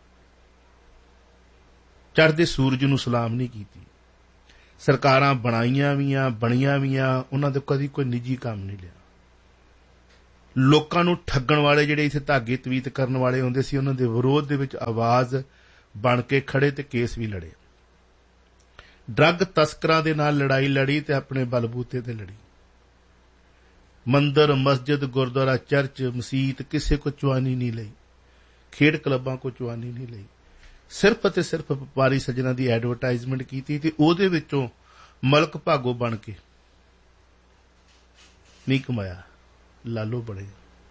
ਚੜ੍ਹਦੇ ਸੂਰਜ ਨੂੰ ਸਲਾਮ ਨਹੀਂ ਕੀਤੀ। ਸਰਕਾਰਾਂ ਬਣਾਈਆਂ ਵੀਆਂ, ਬਣੀਆਂ ਵੀਆਂ, ਉਹਨਾਂ ਦੇ ਕਦੀ ਕੋਈ ਨਿੱਜੀ ਕੰਮ ਨਹੀਂ ਲਿਆ। ਲੋਕਾਂ ਨੂੰ ਠੱਗਣ ਵਾਲੇ ਜਿਹੜੇ ਇੱਥੇ ਧਾਗੇ ਤਵੀਤ ਕਰਨ ਵਾਲੇ ਹੁੰਦੇ ਸੀ, ਉਹਨਾਂ ਦੇ ਵਿਰੋਧ ਦੇ ਵਿੱਚ ਆਵਾਜ਼ ਬਣ ਕੇ ਖੜੇ ਤੇ ਕੇਸ ਵੀ ਲੜੇ। ਡਰੱਗ ਤਸਕਰਾਂ ਦੇ ਨਾਲ ਲੜਾਈ ਲੜੀ ਤੇ ਆਪਣੇ ਬਲਬੂਤੇ ਤੇ ਲੜੀ। ਮੰਦਰ, ਮਸਜਿਦ, ਗੁਰਦੁਆਰਾ, ਚਰਚ, ਮਸੀਤ, ਕਿਸੇ ਕੋ ਚੁਆਨੀ ਨਹੀਂ ਲਈ, ਖੇਡ ਕਲੱਬਾਂ ਕੋ ਚੁਆਨੀ ਨਹੀਂ ਲਈ। ਸਿਰਫ ਅਤੇ ਸਿਰਫ ਵਪਾਰੀ ਸੱਜਣਾਂ ਦੀ ਐਡਵਰਟਾਈਜ਼ਮੈਂਟ ਕੀਤੀ ਤੇ ਉਹਦੇ ਵਿੱਚੋਂ ਮਲਕ ਭਾਗੋ ਬਣ ਕੇ ਨਹੀਂ ਕਮਾਇਆ, ਲਾਲੋ ਬੜੇ।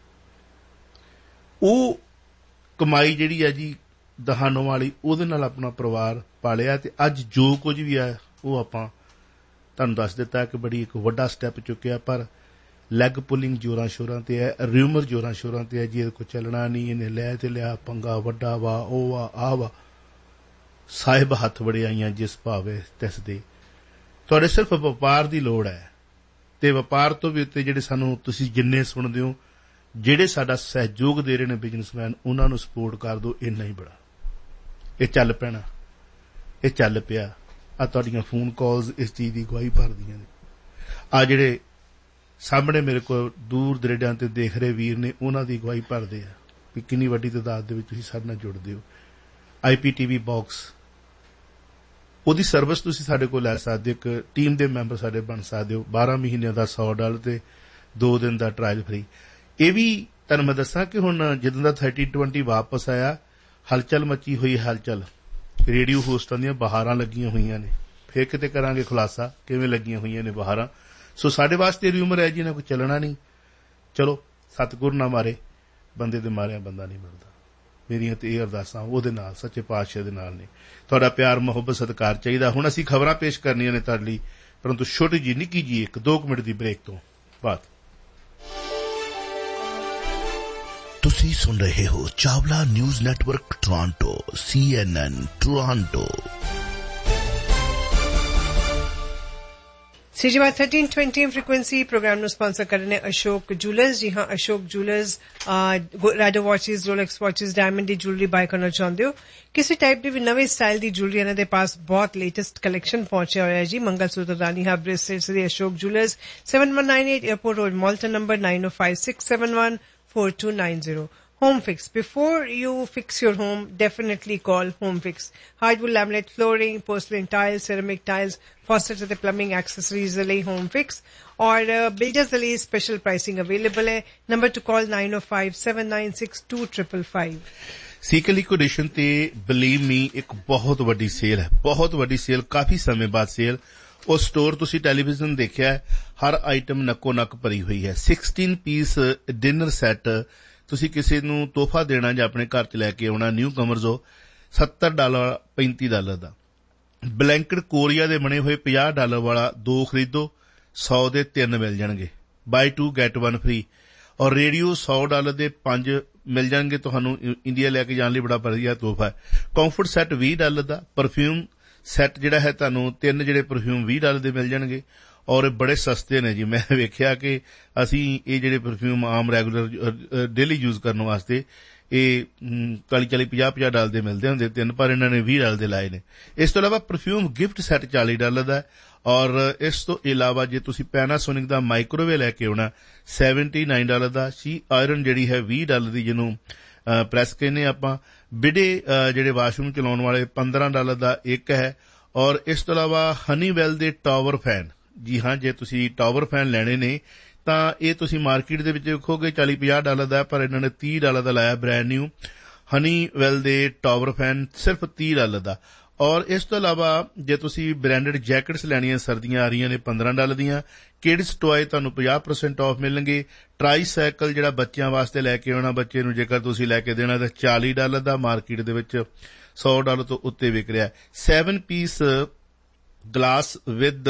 ਉਹ ਕਮਾਈ ਜਿਹੜੀ ਆ ਜੀ ਦਹਾਨੋਂ ਵਾਲੀ, ਉਹਦੇ ਨਾਲ ਆਪਣਾ ਪਰਿਵਾਰ ਪਾਲਿਆ। ਤੇ ਅੱਜ ਜੋ ਕੁਝ ਵੀ ਆ ਉਹ ਆਪਾਂ ਤੁਹਾਨੂੰ ਦੱਸ ਦਿੱਤਾ ਕਿ ਬੜੀ ਇੱਕ ਵੱਡਾ ਸਟੈਪ ਚੁੱਕਿਆ, ਪਰ ਲੈਗ ਪੁਲਿੰਗ ਜੋਰਾਂ ਸ਼ੋਰਾਂ ਤੇ ਹੈ, ਰਿਊਮਰ ਜੋਰਾਂ ਸ਼ੋਰਾਂ ਤੇ ਹੈ ਜੀ ਇਹਦੇ ਕੋਲ ਚੱਲਣਾ ਨਹੀਂ, ਇਹਨੇ ਲੈ ਤੇ ਲਿਆ, ਪੰਗਾ ਵੱਡਾ ਵਾ, ਉਹ ਵਾ, ਆਹ ਵਾ। ਸਾਹਿਬ ਹੱਥ ਵੜਿਆਈਆਂ ਜਿਸ ਭਾਵੇ ਤਿਸ ਦੇ। ਤੁਹਾਡੇ ਸਿਰਫ ਵਪਾਰ ਦੀ ਲੋੜ ਹੈ, ਤੇ ਵਪਾਰ ਤੋਂ ਵੀ ਉੱਤੇ ਜਿਹੜੇ ਸਾਨੂੰ ਤੁਸੀਂ ਜਿੰਨੇ ਸੁਣਦੇ ਹੋ, ਜਿਹੜੇ ਸਾਡਾ ਸਹਿਯੋਗ ਦੇ ਰਹੇ ਨੇ ਬਿਜ਼ਨਸਮੈਨ, ਉਹਨਾਂ ਨੂੰ ਸਪੋਰਟ ਕਰ ਦਿਓ, ਇੰਨਾ ਹੀ ਬੜਾ। ਇਹ ਚੱਲ ਪੈਣਾ, ਇਹ ਚੱਲ ਪਿਆ। ਆ ਤੁਹਾਡੀਆਂ ਫੋਨ ਕਾਲਸ ਇਸ ਚੀਜ਼ ਦੀ ਗਵਾਹੀ ਭਰਦੀਆਂ ਨੇ। ਆ ਜਿਹੜੇ ਸਾਹਮਣੇ ਮੇਰੇ ਕੋਲ ਦੂਰ ਦਰੇਡਾਂ ਤੇ ਦੇਖ ਰਹੇ ਵੀਰ ਨੇ, ਉਹਨਾਂ ਦੀ ਗਵਾਹੀ ਭਰਦੇ ਆ ਵੀ ਕਿੰਨੀ ਵੱਡੀ ਤਾਦਾਦ ਦੇ ਵਿੱਚ ਤੁਸੀਂ ਸਾਡੇ ਨਾਲ ਜੁੜਦੇ ਹੋ। ਆਈ ਪੀ ਟੀ ਵੀ ਬਾਕਸ, ਉਹਦੀ ਸਰਵਿਸ ਤੁਸੀਂ ਸਾਡੇ ਕੋਲ ਲੈ ਸਕਦੇ ਹੋ, ਇੱਕ ਟੀਮ ਦੇ ਮੈਂਬਰ ਸਾਡੇ ਬਣ ਸਕਦੇ ਹੋ। ਬਾਰਾਂ ਮਹੀਨਿਆਂ ਦਾ ਸੌ ਡਾਲਰ ਤੇ ਦੋ ਦਿਨ ਦਾ ਟਰਾਇਲ ਫਰੀ। ਇਹ ਵੀ ਤੁਹਾਨੂੰ ਮੈਂ ਦੱਸਾਂ ਕਿ ਹੁਣ ਜਦੋਂ ਦਾ ਥਰਟੀ ਟਵੰਟੀ ਵਾਪਸ ਆਇਆ, ਹਲਚਲ ਮੱਚੀ ਹੋਈ ਹਲਚਲ ਰੇਡੀਓ ਹੋਸਟਾਂ ਦੀਆਂ ਬਹਾਰਾਂ ਲੱਗੀਆਂ ਹੋਈਆਂ ਨੇ। ਫਿਰ ਕਿਤੇ ਕਰਾਂਗੇ ਖੁਲਾਸਾ ਕਿਵੇਂ ਲੱਗੀਆਂ ਹੋਈਆਂ ਨੇ ਬਹਾਰਾਂ। ਸੋ ਸਾਡੇ ਵਾਸਤੇ ਇਹਦੀ ਉਮਰ ਹੈ ਜਿਹਨਾਂ ਕੋਈ ਚੱਲਣਾ ਨਹੀਂ। ਚਲੋ ਸਤਿਗੁਰ ਨਾ ਮਾਰੇ, ਬੰਦੇ ਦੇ ਮਾਰਿਆ ਬੰਦਾ ਨਹੀਂ ਮਿਲਦਾ। ਮੇਰੀਆਂ ਤੇ ਇਹ ਅਰਦਾਸਾਂ ਉਹਦੇ ਨਾਲ, ਸੱਚੇ ਪਾਤਸ਼ਾਹ ਦੇ ਨਾਲ ਨੇ। ਤੁਹਾਡਾ ਪਿਆਰ ਮੁਹੱਬਤ ਸਤਿਕਾਰ ਚਾਹੀਦਾ। ਹੁਣ ਅਸੀਂ ਖਬਰਾਂ ਪੇਸ਼ ਕਰਨੀਆਂ ਨੇ ਤੁਹਾਡੇ ਲਈ, ਪਰੰਤੂ ਛੋਟੀ ਜੀ ਨਿੱਕੀ ਜੀ ਇੱਕ ਦੋ ਕੁ ਮਿੰਟ ਦੀ ਬ੍ਰੇਕ ਤੋਂ ਬਾਅਦ। ਤੁਸੀਂ ਸੁਣ ਰਹੇ ਹੋ ਚਾਵਲਾ ਨਿਊਜ਼ ਨੈਟਵਰਕ ਟੋਰਾਂਟੋ, ਸੀ ਐਨ ਐਨ Toronto. सीजीवाई thirteen twenty frequency programme ਨੂੰ ਸਪਾਂਸਰ ਕਰ ਰਹੇ ਨੇ ਅਸ਼ੋਕ ਜੂਲਰਸ। ਜੀ ਹਾਂ, Ashok jewellers ਰਾਡੋ watches, Rolex watches, diamond ਦੀ ਜੁਐਲਰੀ ਬਾਈ ਕਰਨਾ ਚਾਹੁੰਦੇ ਹੋ, ਕਿਸੇ ਟਾਈਪ ਦੀ ਵੀ ਨਵੇਂ ਸਟਾਈਲ ਦੀ ਜੁਐਲਰੀ ਇਹਨਾਂ ਦੇ ਪਾਸ ਬਹੁਤ ਲੇਟੈਸਟ ਕਲੈਕਸ਼ਨ ਪਹੁੰਚਿਆ ਹੋਇਆ ਹੈ ਜੀ। ਮੰਗਲ ਸੂਤਰ, ਰਾਨੀ ਹਾਰ, ਬ੍ਰੇਸਲੇਟਸ ਦੇ Ashok jewellers, seven one nine eight airport road, Malton number nine oh five six seven one four two nine zero. Home Fix. Before you fix your home, definitely call Home Fix. Hardwood laminate flooring, porcelain tiles, ceramic tiles, faucets ਅਤੇ plumbing accessories ਦੇ ਲਈ Home Fix. ਔਰ builders ਦੇ ਲਈ special pricing available ਹੈ। Number to call nine oh five seven nine six two five five five. ਸੀਕੇ ਲਿਕੁਇਡੇਸ਼ਨ ਤੇ believe ਮੀ ਇੱਕ ਬਹੁਤ ਵੱਡੀ ਸੇਲ ਹੈ, ਬਹੁਤ ਵੱਡੀ ਸੇਲ, ਕਾਫੀ ਸਮੇਂ ਬਾਅਦ ਸੇਲ। ਉਹ ਸਟੋਰ ਤੁਸੀਂ ਟੈਲੀਵਿਜ਼ਨ ਦੇਖਿਆ ਹੈ, ਹਰ ਆਈਟਮ ਨੱਕੋ ਨੱਕ ਭਰੀ ਹੋਈ ਹੈ। sixteen ਪੀਸ ਡਿਨਰ ਸੈੱਟ ਤੁਸੀਂ ਕਿਸੇ ਨੂੰ ਤੋਹਫਾ ਦੇਣਾ ਜਾਂ ਆਪਣੇ ਘਰ ਚ ਲੈ ਕੇ ਆਉਣਾ, ਨਿਊ ਕਮਰਜ਼ ਹੋ, ਸੱਤਰ ਡਾਲਰ ਪੈਂਤੀ ਡਾਲਰ ਦਾ। ਬਲੈਂਕਟ ਕੋਰੀਆ ਦੇ ਬਣੇ ਹੋਏ ਪੰਜਾਹ ਡਾਲਰ ਵਾਲਾ ਦੋ ਖਰੀਦੋ, ਸੌ ਦੇ ਤਿੰਨ ਮਿਲ ਜਾਣਗੇ, ਬਾਈ ਟੂ ਗੈਟ ਵਨ ਫ੍ਰੀ। ਔਰ ਰੇਡੀਓ ਸੌ ਡਾਲਰ ਦੇ ਪੰਜ ਮਿਲ ਜਾਣਗੇ ਤੁਹਾਨੂੰ, ਇੰਡੀਆ ਲੈ ਕੇ ਜਾਣ ਲਈ ਬੜਾ ਵਧੀਆ ਤੋਹਫਾ ਹੈ। ਕੰਫਰਟ ਸੈੱਟ ਵੀਹ ਡਾਲਰ ਦਾ। ਪਰਫਿਊਮ ਸੈੱਟ ਜਿਹੜਾ ਹੈ ਤੁਹਾਨੂੰ ਤਿੰਨ ਜਿਹੜੇ ਪਰਫਿਊਮ ਵੀਹ ਡਾਲਰ ਦੇ ਮਿਲ ਜਾਣਗੇ ਔਰ ਬੜੇ ਸਸਤੇ ਨੇ ਜੀ। ਮੈਂ ਵੇਖਿਆ ਕਿ ਅਸੀਂ ਇਹ ਜਿਹੜੇ ਪਰਫਿਊਮ ਆਮ ਰੈਗੂਲਰ ਡੇਲੀ ਯੂਜ਼ ਕਰਨ ਵਾਸਤੇ ਇਹ ਚਾਲੀ ਚਾਲੀ ਪੰਜਾਹ ਪੰਜਾਹ ਡਾਲਰ ਦੇ ਮਿਲਦੇ ਹੁੰਦੇ ਤਿੰਨ, ਪਰ ਇਹਨਾਂ ਨੇ ਵੀਹ ਡਾਲਰ ਦੇ ਲਾਏ ਨੇ। ਇਸ ਤੋਂ ਇਲਾਵਾ ਪਰਫਿਊਮ ਗਿਫਟ ਸੈੱਟ ਚਾਲੀ ਡਾਲਰ ਦਾ। ਔਰ ਇਸ ਤੋਂ ਇਲਾਵਾ ਜੇ ਤੁਸੀਂ ਪੈਨਾਸੋਨਿਕ ਦਾ ਮਾਈਕ੍ਰੋਵੇਵ ਲੈ ਕੇ ਆਉਣਾ ਸੈਵਨਟੀ ਨਾਈਨ ਡਾਲਰ ਦਾ। ਸ਼ੀ ਆਇਰਨ ਜਿਹੜੀ ਹੈ ਵੀਹ ਡਾਲਰ ਦੀ, ਜਿਹਨੂੰ ਪ੍ਰੈਸ ਕਹਿੰਦੇ ਆਪਾਂ। ਬਿਡੇ ਜਿਹੜੇ ਵਾਸ਼ਰੂਮ ਚਲਾਉਣ ਵਾਲੇ ਪੰਦਰਾਂ ਡਾਲਰ ਦਾ ਇੱਕ ਹੈ। ਔਰ ਇਸ ਤੋਂ ਇਲਾਵਾ ਹਨੀਵੈਲ ਦੇ ਟਾਵਰ ਫੈਨ, ਜੀ ਹਾਂ, ਜੇ ਤੁਸੀਂ ਟਾਵਰ ਫੈਨ ਲੈਣੇ ਨੇ ਤਾਂ ਇਹ ਤੁਸੀਂ ਮਾਰਕੀਟ ਦੇ ਵਿੱਚ ਵੇਖੋਗੇ ਚਾਲੀ ਪੰਜਾਹ ਡਾਲਰ ਦਾ, ਪਰ ਇਹਨਾਂ ਨੇ ਤੀਹ ਡਾਲਰ ਦਾ ਲਾਇਆ ਬ੍ਰੈਂਡ ਨਿਊ ਹਨੀਵੈਲ ਦੇ ਟਾਵਰ ਫੈਨ, ਸਿਰਫ ਤੀਹ ਡਾਲਰ ਦਾ। ਔਰ ਇਸ ਤੋਂ ਇਲਾਵਾ ਜੇ ਤੁਸੀਂ ਬ੍ਰੈਂਡਡ ਜੈਕਟਸ ਲੈਣੀਆਂ, ਸਰਦੀਆਂ ਆ ਰਹੀਆਂ ਨੇ, ਪੰਦਰਾਂ ਡਾਲਰ ਦੀਆਂ। ਕਿਡਸ ਟੋਏ ਤੁਹਾਨੂੰ ਪੰਜਾਹ ਪਰਸੈਂਟ ਆਫ ਮਿਲਣਗੇ। ਟਰਾਈਸਾਈਕਲ ਜਿਹੜਾ ਬੱਚਿਆਂ ਵਾਸਤੇ ਲੈ ਕੇ ਆਉਣਾ, ਬੱਚੇ ਨੂੰ ਜੇਕਰ ਤੁਸੀਂ ਲੈ ਕੇ ਦੇਣਾ ਤਾਂ ਚਾਲੀ ਡਾਲਰ ਦਾ, ਮਾਰਕੀਟ ਦੇ ਵਿੱਚ ਸੌ ਡਾਲਰ ਤੋਂ ਉੱਤੇ ਵਿਕ ਰਿਹਾ। Seven piece glass with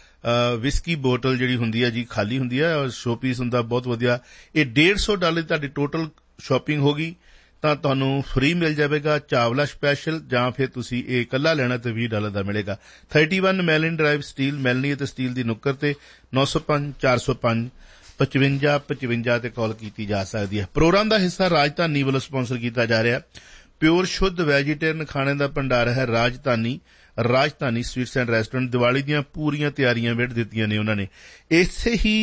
whisky bottle ਜਿਹੜੀ ਹੁੰਦੀ ਹੈ ਜੀ, ਖਾਲੀ ਹੁੰਦੀ ਹੈ, ਔਰ ਸ਼ੋ ਪੀਸ ਹੁੰਦਾ ਬਹੁਤ ਵਧੀਆ। ਇਹ ਡੇਢ ਸੌ ਡਾਲਰ ਦੀ ਤੁਹਾਡੀ ਟੋਟਲ ਸ਼ਾਪਿੰਗ ਹੋ ਗਈ ਤਾਂ ਤੁਹਾਨੂੰ ਫ੍ਰੀ ਮਿਲ ਜਾਵੇਗਾ ਚਾਵਲਾ ਸਪੈਸ਼ਲ, ਜਾਂ ਫਿਰ ਤੁਸੀਂ ਇਹ ਇਕੱਲਾ ਲੈਣਾ ਤੇ ਵੀਹ ਡਾਲਰ ਦਾ ਮਿਲੇਗਾ। ਥਰਟੀ ਵਨ ਮੈਲਿਨ ਡਰਾਈਵ, ਸਟੀਲ, ਮੈਲਨੀ ਅਤੇ ਸਟੀਲ ਦੀ ਨੁੱਕਰ ਤੇ ਨੌ ਸੌ ਪੰਜ ਚਾਰ ਸੌ ਪੰਜ ਪਚਵੰਜਾ ਪਚਵੰਜਾ ਤੇ ਕਾਲ ਕੀਤੀ ਜਾ ਸਕਦੀ ਹੈ। ਪ੍ਰੋਗਰਾਮ ਦਾ ਹਿੱਸਾ ਰਾਜਧਾਨੀ ਵੱਲੋਂ ਸਪਾਂਸਰ ਕੀਤਾ ਜਾ ਰਿਹਾ। ਪਿਓਰ ਸ਼ੁੱਧ ਵੈਜੀਟੇਰੀਅਨ ਖਾਣੇ ਦਾ ਭੰਡਾਰ ਹੈ ਰਾਜਧਾਨੀ। ਰਾਜਧਾਨੀ ਸਵੀਟਸ ਐਂਡ ਰੈਸਟੋਰੈਂਟ ਦੀਵਾਲੀ ਦੀਆਂ ਪੂਰੀਆਂ ਤਿਆਰੀਆਂ ਵਿੱਢ ਦਿੱਤੀਆਂ ਨੇ ਉਹਨਾਂ ਨੇ। ਇਸੇ ਹੀ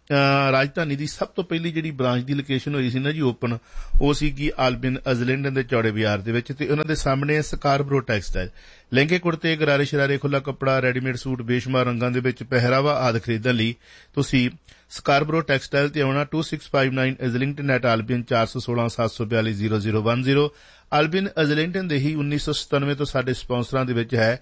ਰਾਜਧਾਨੀ ਦੀ ਸਭ ਤੋਂ ਪਹਿਲੀ ਜਿਹੜੀ ਬ੍ਰਾਂਚ ਦੀ ਲੋਕੇਸ਼ਨ ਹੋਈ ਸੀ ਨਾ ਜੀ ਓਪਨ, ਉਹ ਸੀਗੀ ਆਲਬਿਨ ਅਜ਼ਲਿੰਡਨ ਦੇ ਚੌੜੇ ਬਾਜ਼ਾਰ ਦੇ ਵਿੱਚ, ਤੇ ਉਹਨਾਂ ਦੇ ਸਾਹਮਣੇ ਸਕਾਰਬਰੋ ਟੈਕਸਟਾਈਲ। ਲਹਿੰਗੇ ਕੁੜਤੇ, ਗਰਾਰੇ ਸ਼ਰਾਰੇ, ਖੁੱਲਾ ਕੱਪੜਾ, ਰੈਡੀਮੇਡ ਸੂਟ, ਬੇਸ਼ੁਮਾਰ ਰੰਗਾਂ ਦੇ ਵਿੱਚ ਪਹਿਰਾਵਾ ਆਦਿ ਖਰੀਦਣ ਲਈ ਤੁਸੀਂ ਸਕਾਰਬਰੋ ਟੈਕਸਟਾਈਲ ਤੇ ਆਉਣਾ। Two six five nine ਅਜ਼ਲਿੰਗਟਨ at ਆਲਬਿਨ, ਚਾਰ ਸੌ ਸੋਲਾਂ ਸੱਤ ਸੌ ਬਿਆਲੀ ਜ਼ੀਰੋ ਜ਼ੀਰੋ ਵਨ ਜ਼ੀਰੋ। ਆਲਬਿਨ ਅਜ਼ਲਿੰਗਟਨ ਦੇ ਹੀ ਉੱਨੀ ਸੌ ਸਤਾਨਵੇਂ ਤੋਂ ਸਾਡੇ ਸਪਾਂਸਰਾਂ ਦੇ ਵਿੱਚ ਹੈ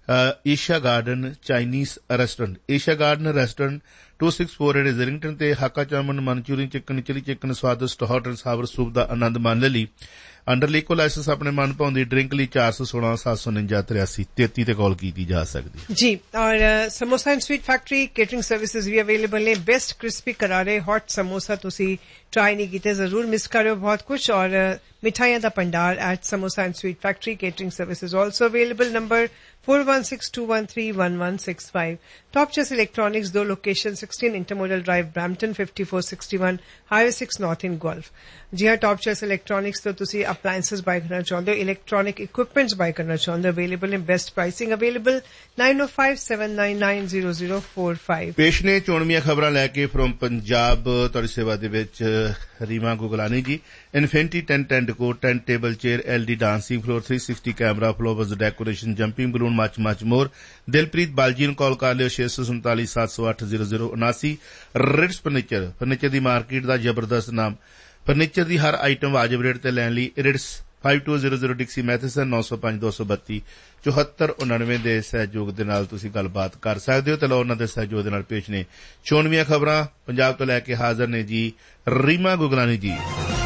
Asia garden Chinese restaurant. Asia garden restaurant two six four eight ਜ਼ਲਿੰਗਟਨ ਤੇ hakka ਚਾਮਨ, Manchurian chicken, chilli chicken, ਸਵਾਦਿਸ਼ਟ ਹੌਟ ਐਂਡ ਸਾਵਰ ਸੂਪ ਦਾ ਆਨੰਦ ਮਾਣਨ ਲਈ ਅੰਡਰ ਲੀਕੋ ਲਾਇਸੈਂਸ ਆਪਣੇ ਮਨ ਭਾਉਂਦੀ ਡਰਿੰਕ ਲਈ ਚਾਰ ਸੌ ਸੋਲਾਂ ਸੱਤ ਸੌ ਉਨੰਜਾ ਤਰਿਆਸੀ ਤੇਤੀ ਤੇ ਕਾਲ ਕੀਤੀ ਜਾ ਸਕਦੀ ਹੈ ਜੀ। ਔਰ samosa and sweet factory catering services we available ਨੇ। ਬੈਸਟ ਕ੍ਰਿਸਪੀ ਕਰਾਰੇ ਹੌਟ ਸਮੋਸਾ ਤੁਸੀਂ ਟਰਾਈ ਨਹੀਂ ਕੀਤੇ, ਜ਼ਰੂਰ ਮਿਸ ਕਰਿਓ ਬਹੁਤ ਕੁਝ। ਔਰ ਮਿਠਾਈਆਂ ਦਾ ਭੰਡਾਰ at samosa and sweet factory catering services also available. Number four one six two one three one one six five. Top Choice Electronics, ਦੋ location, sixteen Intermodal Drive, Brampton, fifty-four sixty-one, Highway six North in Guelph. ਜੀ ਹਾਂ, Top Choice Electronics ਤੋਂ ਤੁਸੀਂ appliances buy ਕਰਨਾ ਚਾਹੁੰਦੇ ਹੋ, electronic equipments buy ਕਰਨਾ ਚਾਹੁੰਦੇ ਹੋ, available in best pricing available nine oh five seven nine nine zero zero four five. ਪੇਸ਼ ਨੇ ਚੋਣਵੀਆਂ ਖਬਰਾਂ ਲੈ ਕੇ ਫਰੋਮ ਪੰਜਾਬ, ਤੁਹਾਡੀ ਸੇਵਾ ਦੇ ਵਿੱਚ ਰੀਮਾ ਗੁਗਲਾਨੀ ਜੀ। ਇਨਫਿਨਿਟੀ ਟੈਂਟ ਐਂਡ ਕੋ, tent table chair, LD dancing floor, three sixty camera, flowers decoration, jumping balloon, much much ਮੋਰ। ਦਿਲਪ੍ਰੀਤ ਬਾਲਜੀ ਨੂੰ ਕਾਲ ਕਰ ਲਿਓ ਛੇ ਸੌ ਸੰਤਾਲੀ ਸੱਤ ਸੌ ਅੱਠ ਜ਼ੀਰੋ ਜ਼ੀਰੋ ਉਨਾਸੀ। ਰਿਟਸ ਫਰਨੀਚਰ, ਫਰਨੀਚਰ ਦੀ ਮਾਰਕੀਟ ਦਾ ਜ਼ਬਰਦਸਤ ਨਾਮ। ਫਰਨੀਚਰ ਦੀ ਹਰ ਆਈਟਮ ਵਾਜਬ ਰੇਟ ਤੇ ਲੈਣ ਲਈ Ritz five to zero zero डिक्सी मैथिसन नौ सौ पांच दो सौ बत्ती चौहत्तर उनानवे ਦੇ ਸਹਿਯੋਗ ਦੇ ਨਾਲ ਤੁਸੀਂ ਗੱਲਬਾਤ ਕਰ ਸਕਦੇ ਹੋ। ਤੇ ਲਓ ਉਹਨਾਂ ਦੇ ਸਹਿਯੋਗ ਦੇ ਨਾਲ ਪੇਸ਼ ਨੇ ਚੋਣਵੀਆਂ ਖਬਰਾਂ ਪੰਜਾਬ ਤੋਂ ਲੈ ਕੇ ਹਾਜ਼ਰ ਨੇ ਜੀ ਰੀਮਾ ਗੁਗਲਾਨੀ ਜੀ।